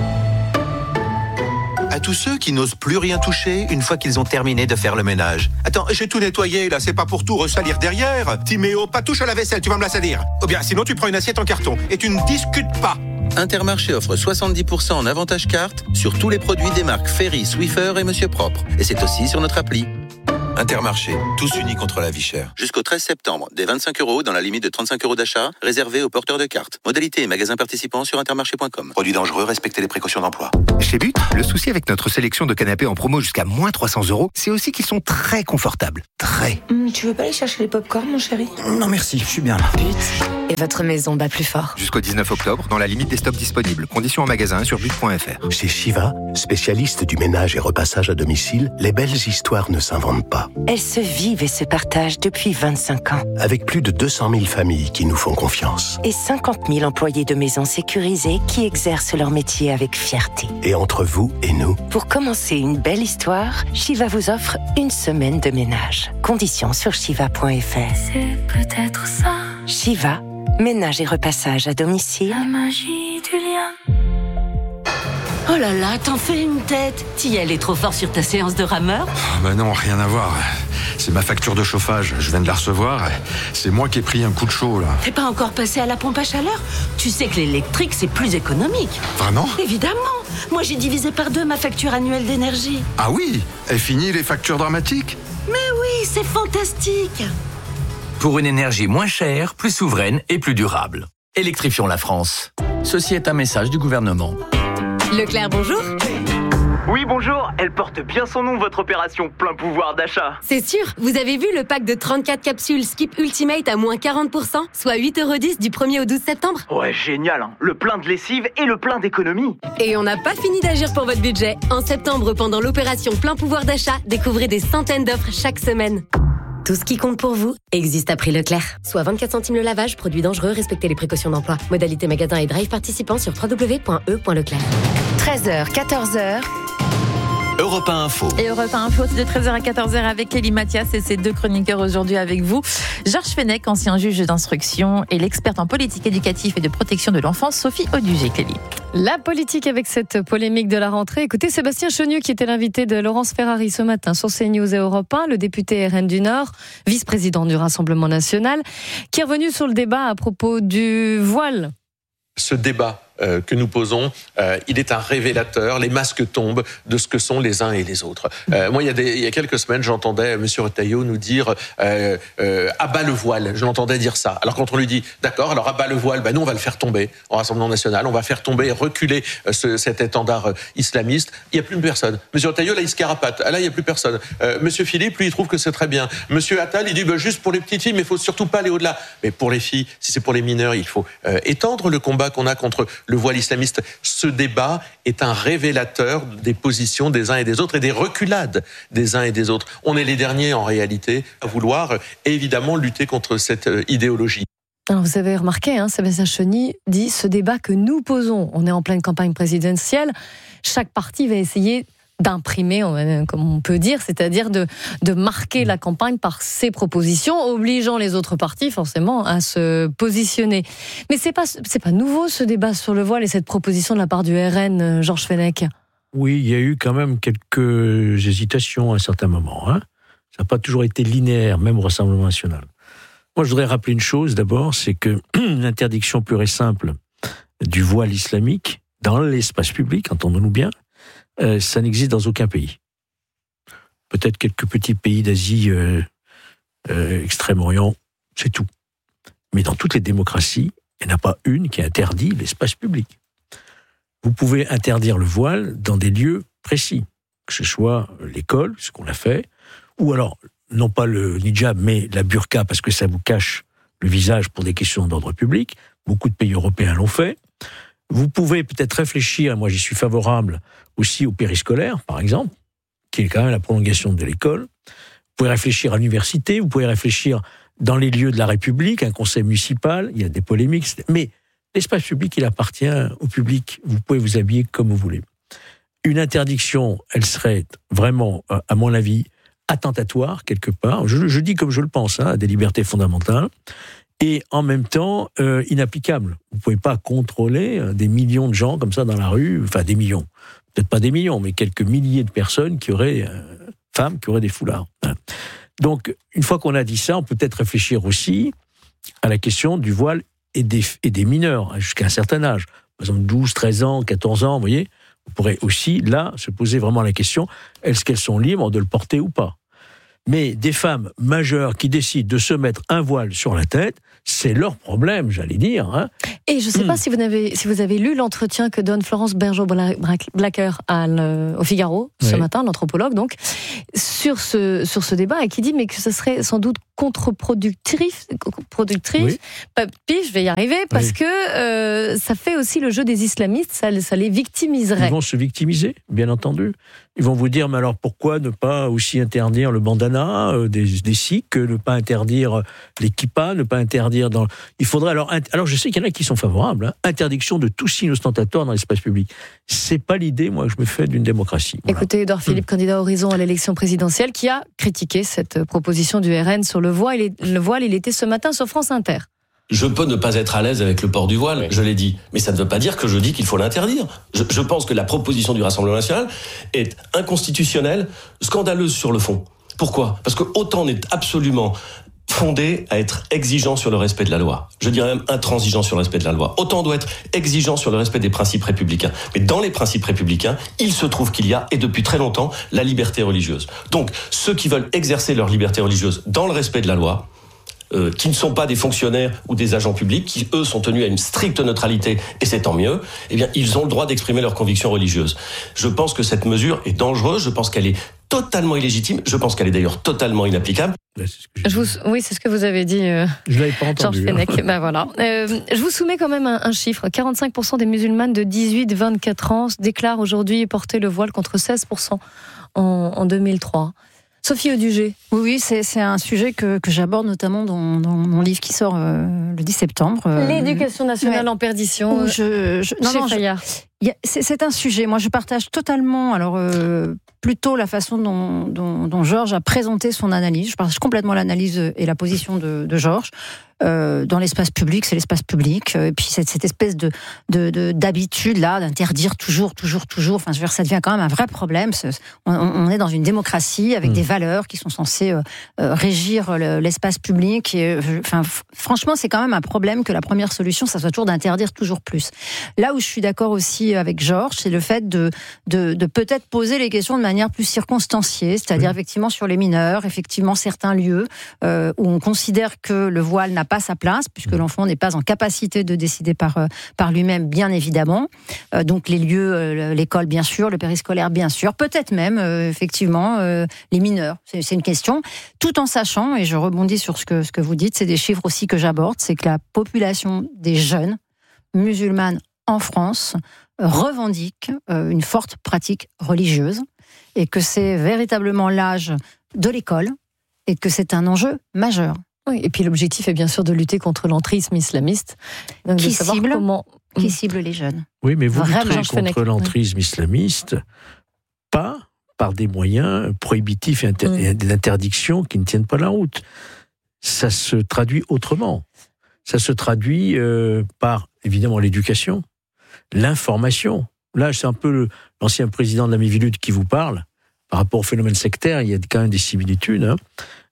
À tous ceux qui n'osent plus rien toucher une fois qu'ils ont terminé de faire le ménage. Attends, j'ai tout nettoyé là, c'est pas pour tout ressalir derrière. Timéo, pas touche à la vaisselle, tu vas me la salir. Ou bien sinon tu prends une assiette en carton et tu ne discutes pas. Intermarché offre 70% en avantage carte sur tous les produits des marques Ferry, Swiffer et Monsieur Propre. Et c'est aussi sur notre appli. Intermarché, tous unis contre la vie chère. Jusqu'au 13 septembre, des 25 € dans la limite de 35 € d'achat, réservés aux porteurs de cartes. Modalité et magasins participants sur intermarché.com. Produits dangereux, respectez les précautions d'emploi. Chez But, le souci avec notre sélection de canapés en promo jusqu'à moins 300 €, c'est aussi qu'ils sont très confortables. Très. Tu veux pas aller chercher les pop-corn, mon chéri? Non merci, je suis bien là. But, et votre maison bat plus fort. Jusqu'au 19 octobre, dans la limite des stocks disponibles. Conditions en magasin sur but.fr. Chez Shiva, spécialiste du ménage et repassage à domicile, les belles histoires ne s'inventent pas. Elles se vivent et se partagent depuis 25 ans. Avec plus de 200 000 familles qui nous font confiance. Et 50 000 employés de maisons sécurisées qui exercent leur métier avec fierté. Et entre vous et nous, pour commencer une belle histoire, Shiva vous offre une semaine de ménage. Conditions sur shiva.fr. C'est peut-être ça. Shiva, ménage et repassage à domicile. La magie du lien. Oh là là, t'en fais une tête. T'y es allé trop fort sur ta séance de rameur? Bah non, rien à voir. C'est ma facture de chauffage, je viens de la recevoir. C'est moi qui ai pris un coup de chaud, là. T'es pas encore passé à la pompe à chaleur? Tu sais que l'électrique, c'est plus économique. Vraiment? Évidemment. Moi, j'ai divisé par 2 ma facture annuelle d'énergie. Ah oui? Et fini les factures dramatiques? Mais oui, c'est fantastique. Pour une énergie moins chère, plus souveraine et plus durable. Électrifions la France. Ceci est un message du gouvernement. Leclerc, bonjour. Oui, bonjour. Elle porte bien son nom, votre opération plein pouvoir d'achat. C'est sûr. Vous avez vu le pack de 34 capsules Skip Ultimate à moins 40%, soit 8,10 € du 1er au 12 septembre? Ouais, génial, hein. Le plein de lessive et le plein d'économie. Et on n'a pas fini d'agir pour votre budget. En septembre, pendant l'opération plein pouvoir d'achat, découvrez des centaines d'offres chaque semaine. Tout ce qui compte pour vous existe à prix Leclerc. Soit 24 centimes le lavage, produit dangereux, respectez les précautions d'emploi. Modalité magasin et drive participants sur www.e.leclerc. 13h, 14h. Europe 1 Info. Et Europe 1 Info, c'est de 13h à 14h avec Clélie Mathias et ses 2 chroniqueurs aujourd'hui avec vous. Georges Fenech, ancien juge d'instruction, et l'experte en politique éducative et de protection de l'enfance, Sophie Audugé. Clélie. La politique avec cette polémique de la rentrée. Écoutez, Sébastien Chenu, qui était l'invité de Laurence Ferrari ce matin sur CNews et Europe 1, le député RN du Nord, vice-président du Rassemblement national, qui est revenu sur le débat à propos du voile. Ce débat que nous posons, il est un révélateur. Les masques tombent de ce que sont les uns et les autres. Moi, il y a quelques semaines, j'entendais M. Retailleau nous dire abat le voile. Je l'entendais dire ça. Alors quand on lui dit d'accord, alors abat le voile, nous on va le faire tomber en Rassemblement national. On va faire tomber, reculer cet étendard islamiste. Il n'y a plus personne. M. Retailleau, là, il se carapate. Là, il n'y a plus personne. M. Philippe, lui, il trouve que c'est très bien. M. Attal, il dit juste pour les petites filles, mais il faut surtout pas aller au-delà. Mais pour les filles, si c'est pour les mineurs, il faut étendre le combat qu'on a contre le voile islamiste. Ce débat est un révélateur des positions des uns et des autres et des reculades des uns et des autres. On est les derniers, en réalité, à vouloir évidemment lutter contre cette idéologie. Alors vous avez remarqué, Sébastien Chenu dit ce débat que nous posons. On est en pleine campagne présidentielle. Chaque parti va essayer d'imprimer, comme on peut dire, c'est-à-dire de marquer la campagne par ses propositions, obligeant les autres partis forcément à se positionner. Mais c'est pas nouveau ce débat sur le voile et cette proposition de la part du RN, Georges Fenech. Oui, il y a eu quand même quelques hésitations à un certain moment. Ça n'a pas toujours été linéaire, même au Rassemblement national. Moi, je voudrais rappeler une chose d'abord, c'est que l'interdiction pure et simple du voile islamique dans l'espace public, entendons-nous bien, ça n'existe dans aucun pays. Peut-être quelques petits pays d'Asie, Extrême-Orient, c'est tout. Mais dans toutes les démocraties, il n'y en a pas une qui interdit l'espace public. Vous pouvez interdire le voile dans des lieux précis, que ce soit l'école, ce qu'on a fait, ou alors, non pas le hijab, mais la burqa, parce que ça vous cache le visage pour des questions d'ordre public. Beaucoup de pays européens l'ont fait. Vous pouvez peut-être réfléchir, moi j'y suis favorable, aussi au périscolaire, par exemple, qui est quand même la prolongation de l'école. Vous pouvez réfléchir à l'université, vous pouvez réfléchir dans les lieux de la République, un conseil municipal, il y a des polémiques, mais l'espace public, il appartient au public. Vous pouvez vous habiller comme vous voulez. Une interdiction, elle serait vraiment, à mon avis, attentatoire, quelque part. Je dis comme je le pense, à des libertés fondamentales. Et en même temps, inapplicable. Vous ne pouvez pas contrôler des millions de gens comme ça dans la rue, enfin des millions, peut-être pas des millions, mais quelques milliers de personnes qui auraient, femmes qui auraient des foulards. Donc, une fois qu'on a dit ça, on peut peut-être réfléchir aussi à la question du voile et des mineurs, jusqu'à un certain âge. Par exemple, 12, 13 ans, 14 ans, vous voyez, on pourrait aussi, là, se poser vraiment la question, est-ce qu'elles sont libres de le porter ou pas ? Mais des femmes majeures qui décident de se mettre un voile sur la tête, c'est leur problème, j'allais dire. Hein. Et je ne sais pas si vous avez lu l'entretien que donne Florence Bergeau-Blacker au Figaro ce matin, l'anthropologue, donc, sur ce débat, et qui dit mais que ce serait sans doute contre-productif. Oui. Je vais y arriver, parce que ça fait aussi le jeu des islamistes, ça les victimiserait. Ils vont se victimiser, bien entendu. Ils vont vous dire, mais alors pourquoi ne pas aussi interdire le bandana des sikhs, ne pas interdire les kippas, ne pas interdire dans... Il faudrait alors je sais qu'il y en a qui sont favorables, interdiction de tout signe ostentatoire dans l'espace public. C'est pas l'idée, moi, que je me fais d'une démocratie. Voilà. Écoutez, Édouard Philippe, candidat Horizon à l'élection présidentielle, qui a critiqué cette proposition du RN sur le voile. Il était ce matin sur France Inter. Je peux ne pas être à l'aise avec le port du voile, je l'ai dit. Mais ça ne veut pas dire que je dis qu'il faut l'interdire. Je pense que la proposition du Rassemblement national est inconstitutionnelle, scandaleuse sur le fond. Pourquoi ? Parce que autant on est absolument fondé à être exigeant sur le respect de la loi. Je dirais même intransigeant sur le respect de la loi. Autant on doit être exigeant sur le respect des principes républicains. Mais dans les principes républicains, il se trouve qu'il y a, et depuis très longtemps, la liberté religieuse. Donc, ceux qui veulent exercer leur liberté religieuse dans le respect de la loi, qui ne sont pas des fonctionnaires ou des agents publics, qui eux sont tenus à une stricte neutralité, et c'est tant mieux, eh bien ils ont le droit d'exprimer leurs convictions religieuses. Je pense que cette mesure est dangereuse, je pense qu'elle est totalement illégitime, je pense qu'elle est d'ailleurs totalement inapplicable. Oui, c'est ce que vous avez dit, je l'avais pas entendu, Georges Fenech. Ben voilà. Je vous soumets quand même un chiffre. 45% des musulmanes de 18-24 ans déclarent aujourd'hui porter le voile contre 16% en 2003. Sophie Audugé. Oui, c'est un sujet que j'aborde notamment dans mon livre qui sort le 10 septembre. L'éducation nationale en perdition. C'est un sujet. Moi, je partage totalement, plutôt la façon dont Georges a présenté son analyse. Je partage complètement l'analyse et la position de Georges. Dans l'espace public, c'est l'espace public. Et puis cette espèce d'habitude là d'interdire toujours. Enfin, je veux dire, ça devient quand même un vrai problème. On est dans une démocratie avec des valeurs qui sont censées régir l'espace public. Et, franchement, c'est quand même un problème que la première solution, ça soit toujours d'interdire toujours plus. Là où je suis d'accord aussi avec Georges, c'est le fait de peut-être poser les questions de manière plus circonstanciée, c'est-à-dire effectivement sur les mineurs, effectivement certains lieux où on considère que le voile n'a pas sa place, puisque l'enfant n'est pas en capacité de décider par lui-même, bien évidemment. Donc les lieux, l'école bien sûr, le périscolaire bien sûr, peut-être même effectivement les mineurs. C'est une question, tout en sachant, et je rebondis sur ce que vous dites, c'est des chiffres aussi que j'aborde, c'est que la population des jeunes musulmanes en France revendique une forte pratique religieuse, et que c'est véritablement l'âge de l'école, et que c'est un enjeu majeur. Oui, et puis l'objectif est bien sûr de lutter contre l'entrisme islamiste. Donc qui cible les jeunes. Oui, mais vous luttez contre l'entrisme islamiste, pas par des moyens prohibitifs et des interdictions qui ne tiennent pas la route. Ça se traduit autrement. Ça se traduit par, évidemment, l'éducation, l'information. Là, c'est un peu l'ancien président de la Miviludes qui vous parle. Par rapport au phénomène sectaire, il y a quand même des similitudes.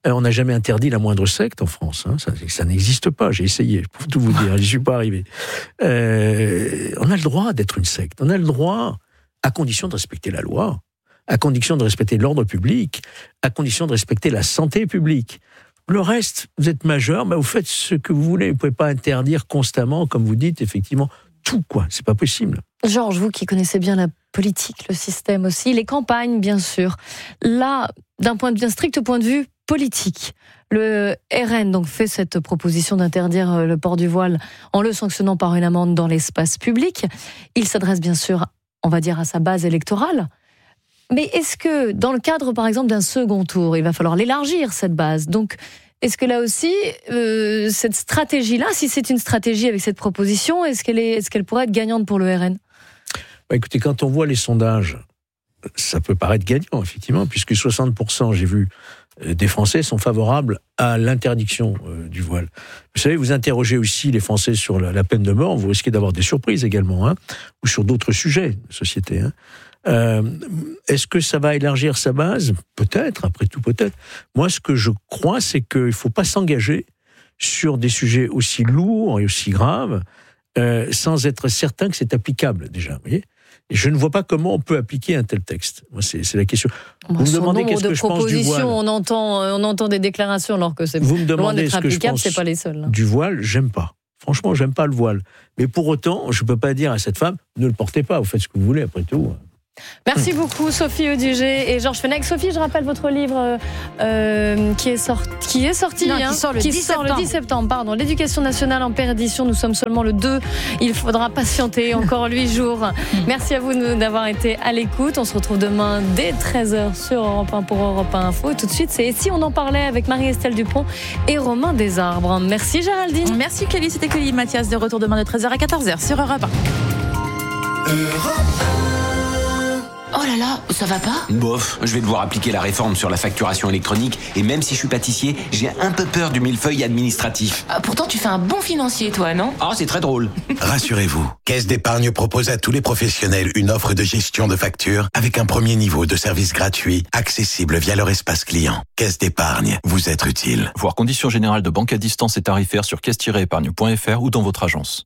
On n'a jamais interdit la moindre secte en France. Ça n'existe pas. J'ai essayé, pour tout vous dire. J'y suis pas arrivé. On a le droit d'être une secte. On a le droit, à condition de respecter la loi, à condition de respecter l'ordre public, à condition de respecter la santé publique. Le reste, vous êtes majeur, vous faites ce que vous voulez. Vous ne pouvez pas interdire constamment, comme vous dites, effectivement, tout, quoi. C'est pas possible. Georges, vous qui connaissez bien la politique, le système aussi, les campagnes, bien sûr. Là, d'un strict point de vue politique, le RN donc fait cette proposition d'interdire le port du voile en le sanctionnant par une amende dans l'espace public. Il s'adresse bien sûr, on va dire, à sa base électorale. Mais est-ce que, dans le cadre, par exemple, d'un second tour, il va falloir l'élargir, cette base ? Donc, est-ce que là aussi, cette stratégie-là, si c'est une stratégie avec cette proposition, est-ce qu'elle pourrait être gagnante pour le RN ? Écoutez, quand on voit les sondages, ça peut paraître gagnant, effectivement, puisque 60%, j'ai vu, des Français sont favorables à l'interdiction du voile. Vous savez, vous interrogez aussi les Français sur la peine de mort, vous risquez d'avoir des surprises également, ou sur d'autres sujets de société. Est-ce que ça va élargir sa base ? Peut-être, après tout, peut-être. Moi, ce que je crois, c'est qu'il ne faut pas s'engager sur des sujets aussi lourds et aussi graves sans être certain que c'est applicable, déjà. Vous voyez ? Et je ne vois pas comment on peut appliquer un tel texte. Moi, c'est la question. Vous me demandez qu'est-ce que je pense du voile. On entend des déclarations alors que c'est loin d'être applicable, c'est pas les seuls. Du voile, j'aime pas. Franchement, j'aime pas le voile. Mais pour autant, je peux pas dire à cette femme, ne le portez pas, vous faites ce que vous voulez, après tout. Merci beaucoup Sophie Audugé et Georges Fenech. Sophie, je rappelle votre livre qui sort le 10 septembre. Pardon, l'Éducation nationale en perdition. Nous sommes seulement le 2. Il faudra patienter encore 8 jours. Merci à vous d'avoir été à l'écoute. On se retrouve demain dès 13h sur Europe 1 pour Europe 1 Info. Et tout de suite, c'est Si on en parlait avec Marie-Estelle Dupont et Romain Desarbres. Merci Géraldine. Merci Kelly. C'était Kelly Mathias de retour demain de 13h à 14h sur Europe 1. Oh là là, ça va pas ? Bof, je vais devoir appliquer la réforme sur la facturation électronique et même si je suis pâtissier, j'ai un peu peur du millefeuille administratif. Pourtant, tu fais un bon financier, toi, non ? Ah, c'est très drôle. Rassurez-vous, Caisse d'épargne propose à tous les professionnels une offre de gestion de factures avec un premier niveau de service gratuit, accessible via leur espace client. Caisse d'épargne, vous êtes utile. Voir conditions générales de banque à distance et tarifaires sur caisse-épargne.fr ou dans votre agence.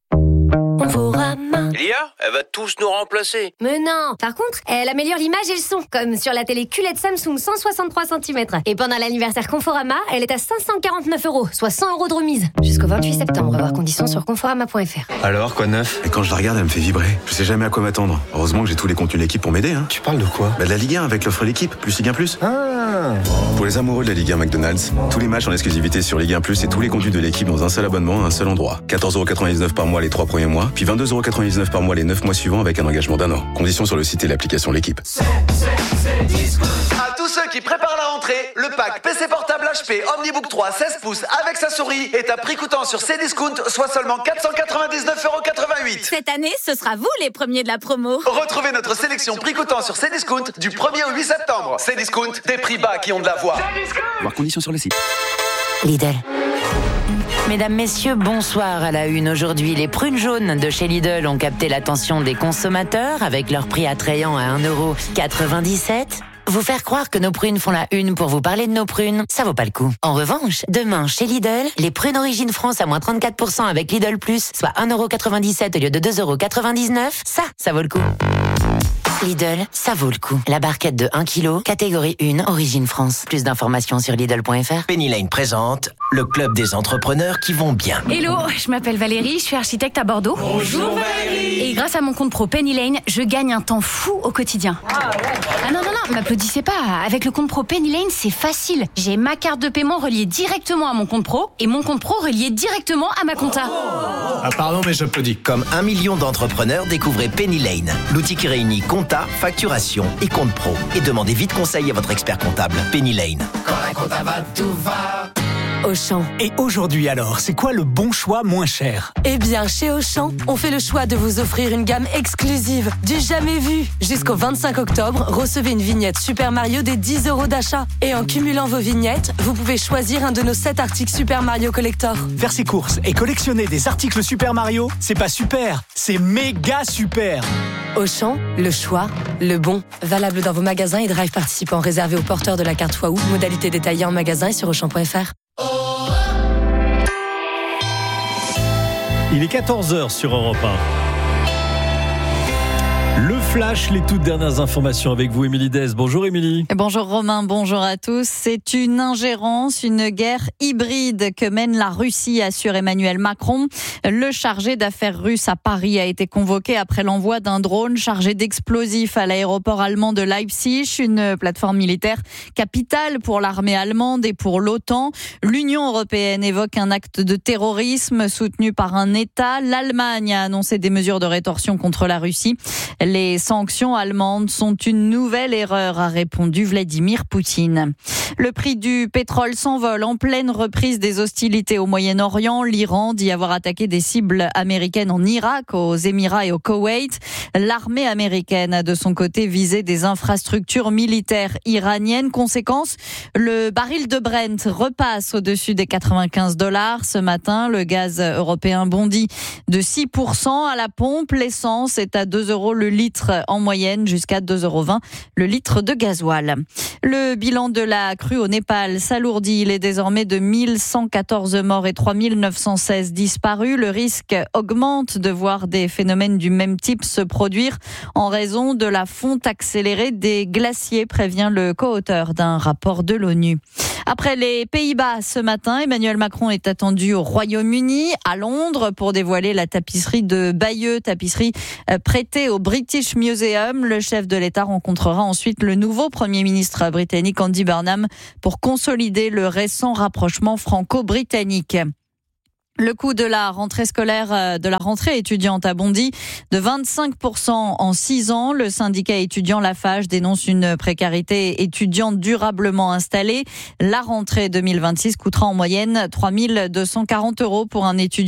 Lia, elle va tous nous remplacer. Mais non. Par contre, elle améliore l'image et le son, comme sur la télé QLED Samsung 163 cm. Et pendant l'anniversaire Conforama, elle est à 549 €, soit 100 € de remise. Jusqu'au 28 septembre, voir conditions sur conforama.fr. Alors, quoi de neuf ? Et quand je la regarde, elle me fait vibrer. Je sais jamais à quoi m'attendre. Heureusement que j'ai tous les contenus de l'équipe pour m'aider. Tu parles de quoi ? De la Ligue 1 avec l'offre l'équipe, plus Ligue 1 Plus. Pour les amoureux de la Ligue 1 McDonald's, tous les matchs en exclusivité sur Ligue 1 Plus et tous les contenus de l'équipe dans un seul abonnement à un seul endroit. 14,99 € par mois les 3 premiers mois, puis 22,99 € par mois les 9 mois suivants avec un engagement d'1 an. Conditions sur le site et l'application L'équipe. À tous ceux qui préparent la rentrée, le pack PC portable HP Omnibook 3 16 pouces avec sa souris est à prix coûtant sur Cdiscount, soit seulement 499,88 €. Cette année, ce sera vous les premiers de la promo. Retrouvez notre sélection prix coûtant sur Cdiscount du 1er au 8 septembre. Cdiscount, des prix bas qui ont de la voix. Voir conditions sur le site. Lidl. Mesdames, messieurs, bonsoir à la une. Aujourd'hui, les prunes jaunes de chez Lidl ont capté l'attention des consommateurs avec leur prix attrayant à 1,97 €. Vous faire croire que nos prunes font la une pour vous parler de nos prunes, ça vaut pas le coup. En revanche, demain, chez Lidl, les prunes Origine France à moins 34% avec Lidl+, soit 1,97 € au lieu de 2,99 €, ça vaut le coup. Lidl, ça vaut le coup. La barquette de 1 kg, catégorie 1, Origine France. Plus d'informations sur Lidl.fr. Penny Lane présente le club des entrepreneurs qui vont bien. Hello, je m'appelle Valérie, je suis architecte à Bordeaux. Bonjour Valérie. Et grâce à mon compte pro Penny Lane, je gagne un temps fou au quotidien. Ah non, m'applaudissez pas. Avec le compte pro Penny Lane, c'est facile. J'ai ma carte de paiement reliée directement à mon compte pro et mon compte pro relié directement à ma compta. Ah pardon, mais j'applaudis. Comme 1 million d'entrepreneurs, découvrez Penny Lane, l'outil qui réunit compta, facturation et compte pro. Et demandez vite conseil à votre expert comptable. Penny Lane. Quand la compta va, tout va. Auchan. Et aujourd'hui alors, c'est quoi le bon choix moins cher ? Eh bien, chez Auchan, on fait le choix de vous offrir une gamme exclusive, du jamais vu. Jusqu'au 25 octobre, recevez une vignette Super Mario des 10 € d'achat. Et en cumulant vos vignettes, vous pouvez choisir un de nos 7 articles Super Mario Collector. Faire ses courses et collectionner des articles Super Mario, c'est pas super, c'est méga super. Auchan, le choix, le bon. Valable dans vos magasins et drive participants réservés aux porteurs de la carte Waouh. Modalité détaillée en magasin et sur Auchan.fr. Il est 14h sur Europe 1. Le Flash, les toutes dernières informations avec vous, Émilie Dez. Bonjour Émilie. Bonjour Romain, bonjour à tous. C'est une ingérence, une guerre hybride que mène la Russie, assure Emmanuel Macron. Le chargé d'affaires russe à Paris a été convoqué après l'envoi d'un drone chargé d'explosifs à l'aéroport allemand de Leipzig, une plateforme militaire capitale pour l'armée allemande et pour l'OTAN. L'Union européenne évoque un acte de terrorisme soutenu par un État. L'Allemagne a annoncé des mesures de rétorsion contre la Russie. Les sanctions allemandes sont une nouvelle erreur, a répondu Vladimir Poutine. Le prix du pétrole s'envole en pleine reprise des hostilités au Moyen-Orient. L'Iran dit avoir attaqué des cibles américaines en Irak, aux Émirats et au Koweït. L'armée américaine a de son côté visé des infrastructures militaires iraniennes. Conséquence, le baril de Brent repasse au-dessus des $95. Ce matin, le gaz européen bondit de 6% à la pompe. L'essence est à 2 € le litre en moyenne, jusqu'à 2,20 € le litre de gasoil. Le bilan de la crue au Népal s'alourdit. Il est désormais de 1114 morts et 3916 disparus. Le risque augmente de voir des phénomènes du même type se produire en raison de la fonte accélérée des glaciers, prévient le co-auteur d'un rapport de l'ONU. Après les Pays-Bas ce matin, Emmanuel Macron est attendu au Royaume-Uni, à Londres, pour dévoiler la tapisserie de Bayeux, tapisserie prêtée au British Museum. Le chef de l'État rencontrera ensuite le nouveau Premier ministre britannique Andy Burnham pour consolider le récent rapprochement franco-britannique. Le coût de la rentrée scolaire, de la rentrée étudiante a bondi de 25% en 6 ans. Le syndicat étudiant Lafarge dénonce une précarité étudiante durablement installée. La rentrée 2026 coûtera en moyenne 3 240 € pour un étudiant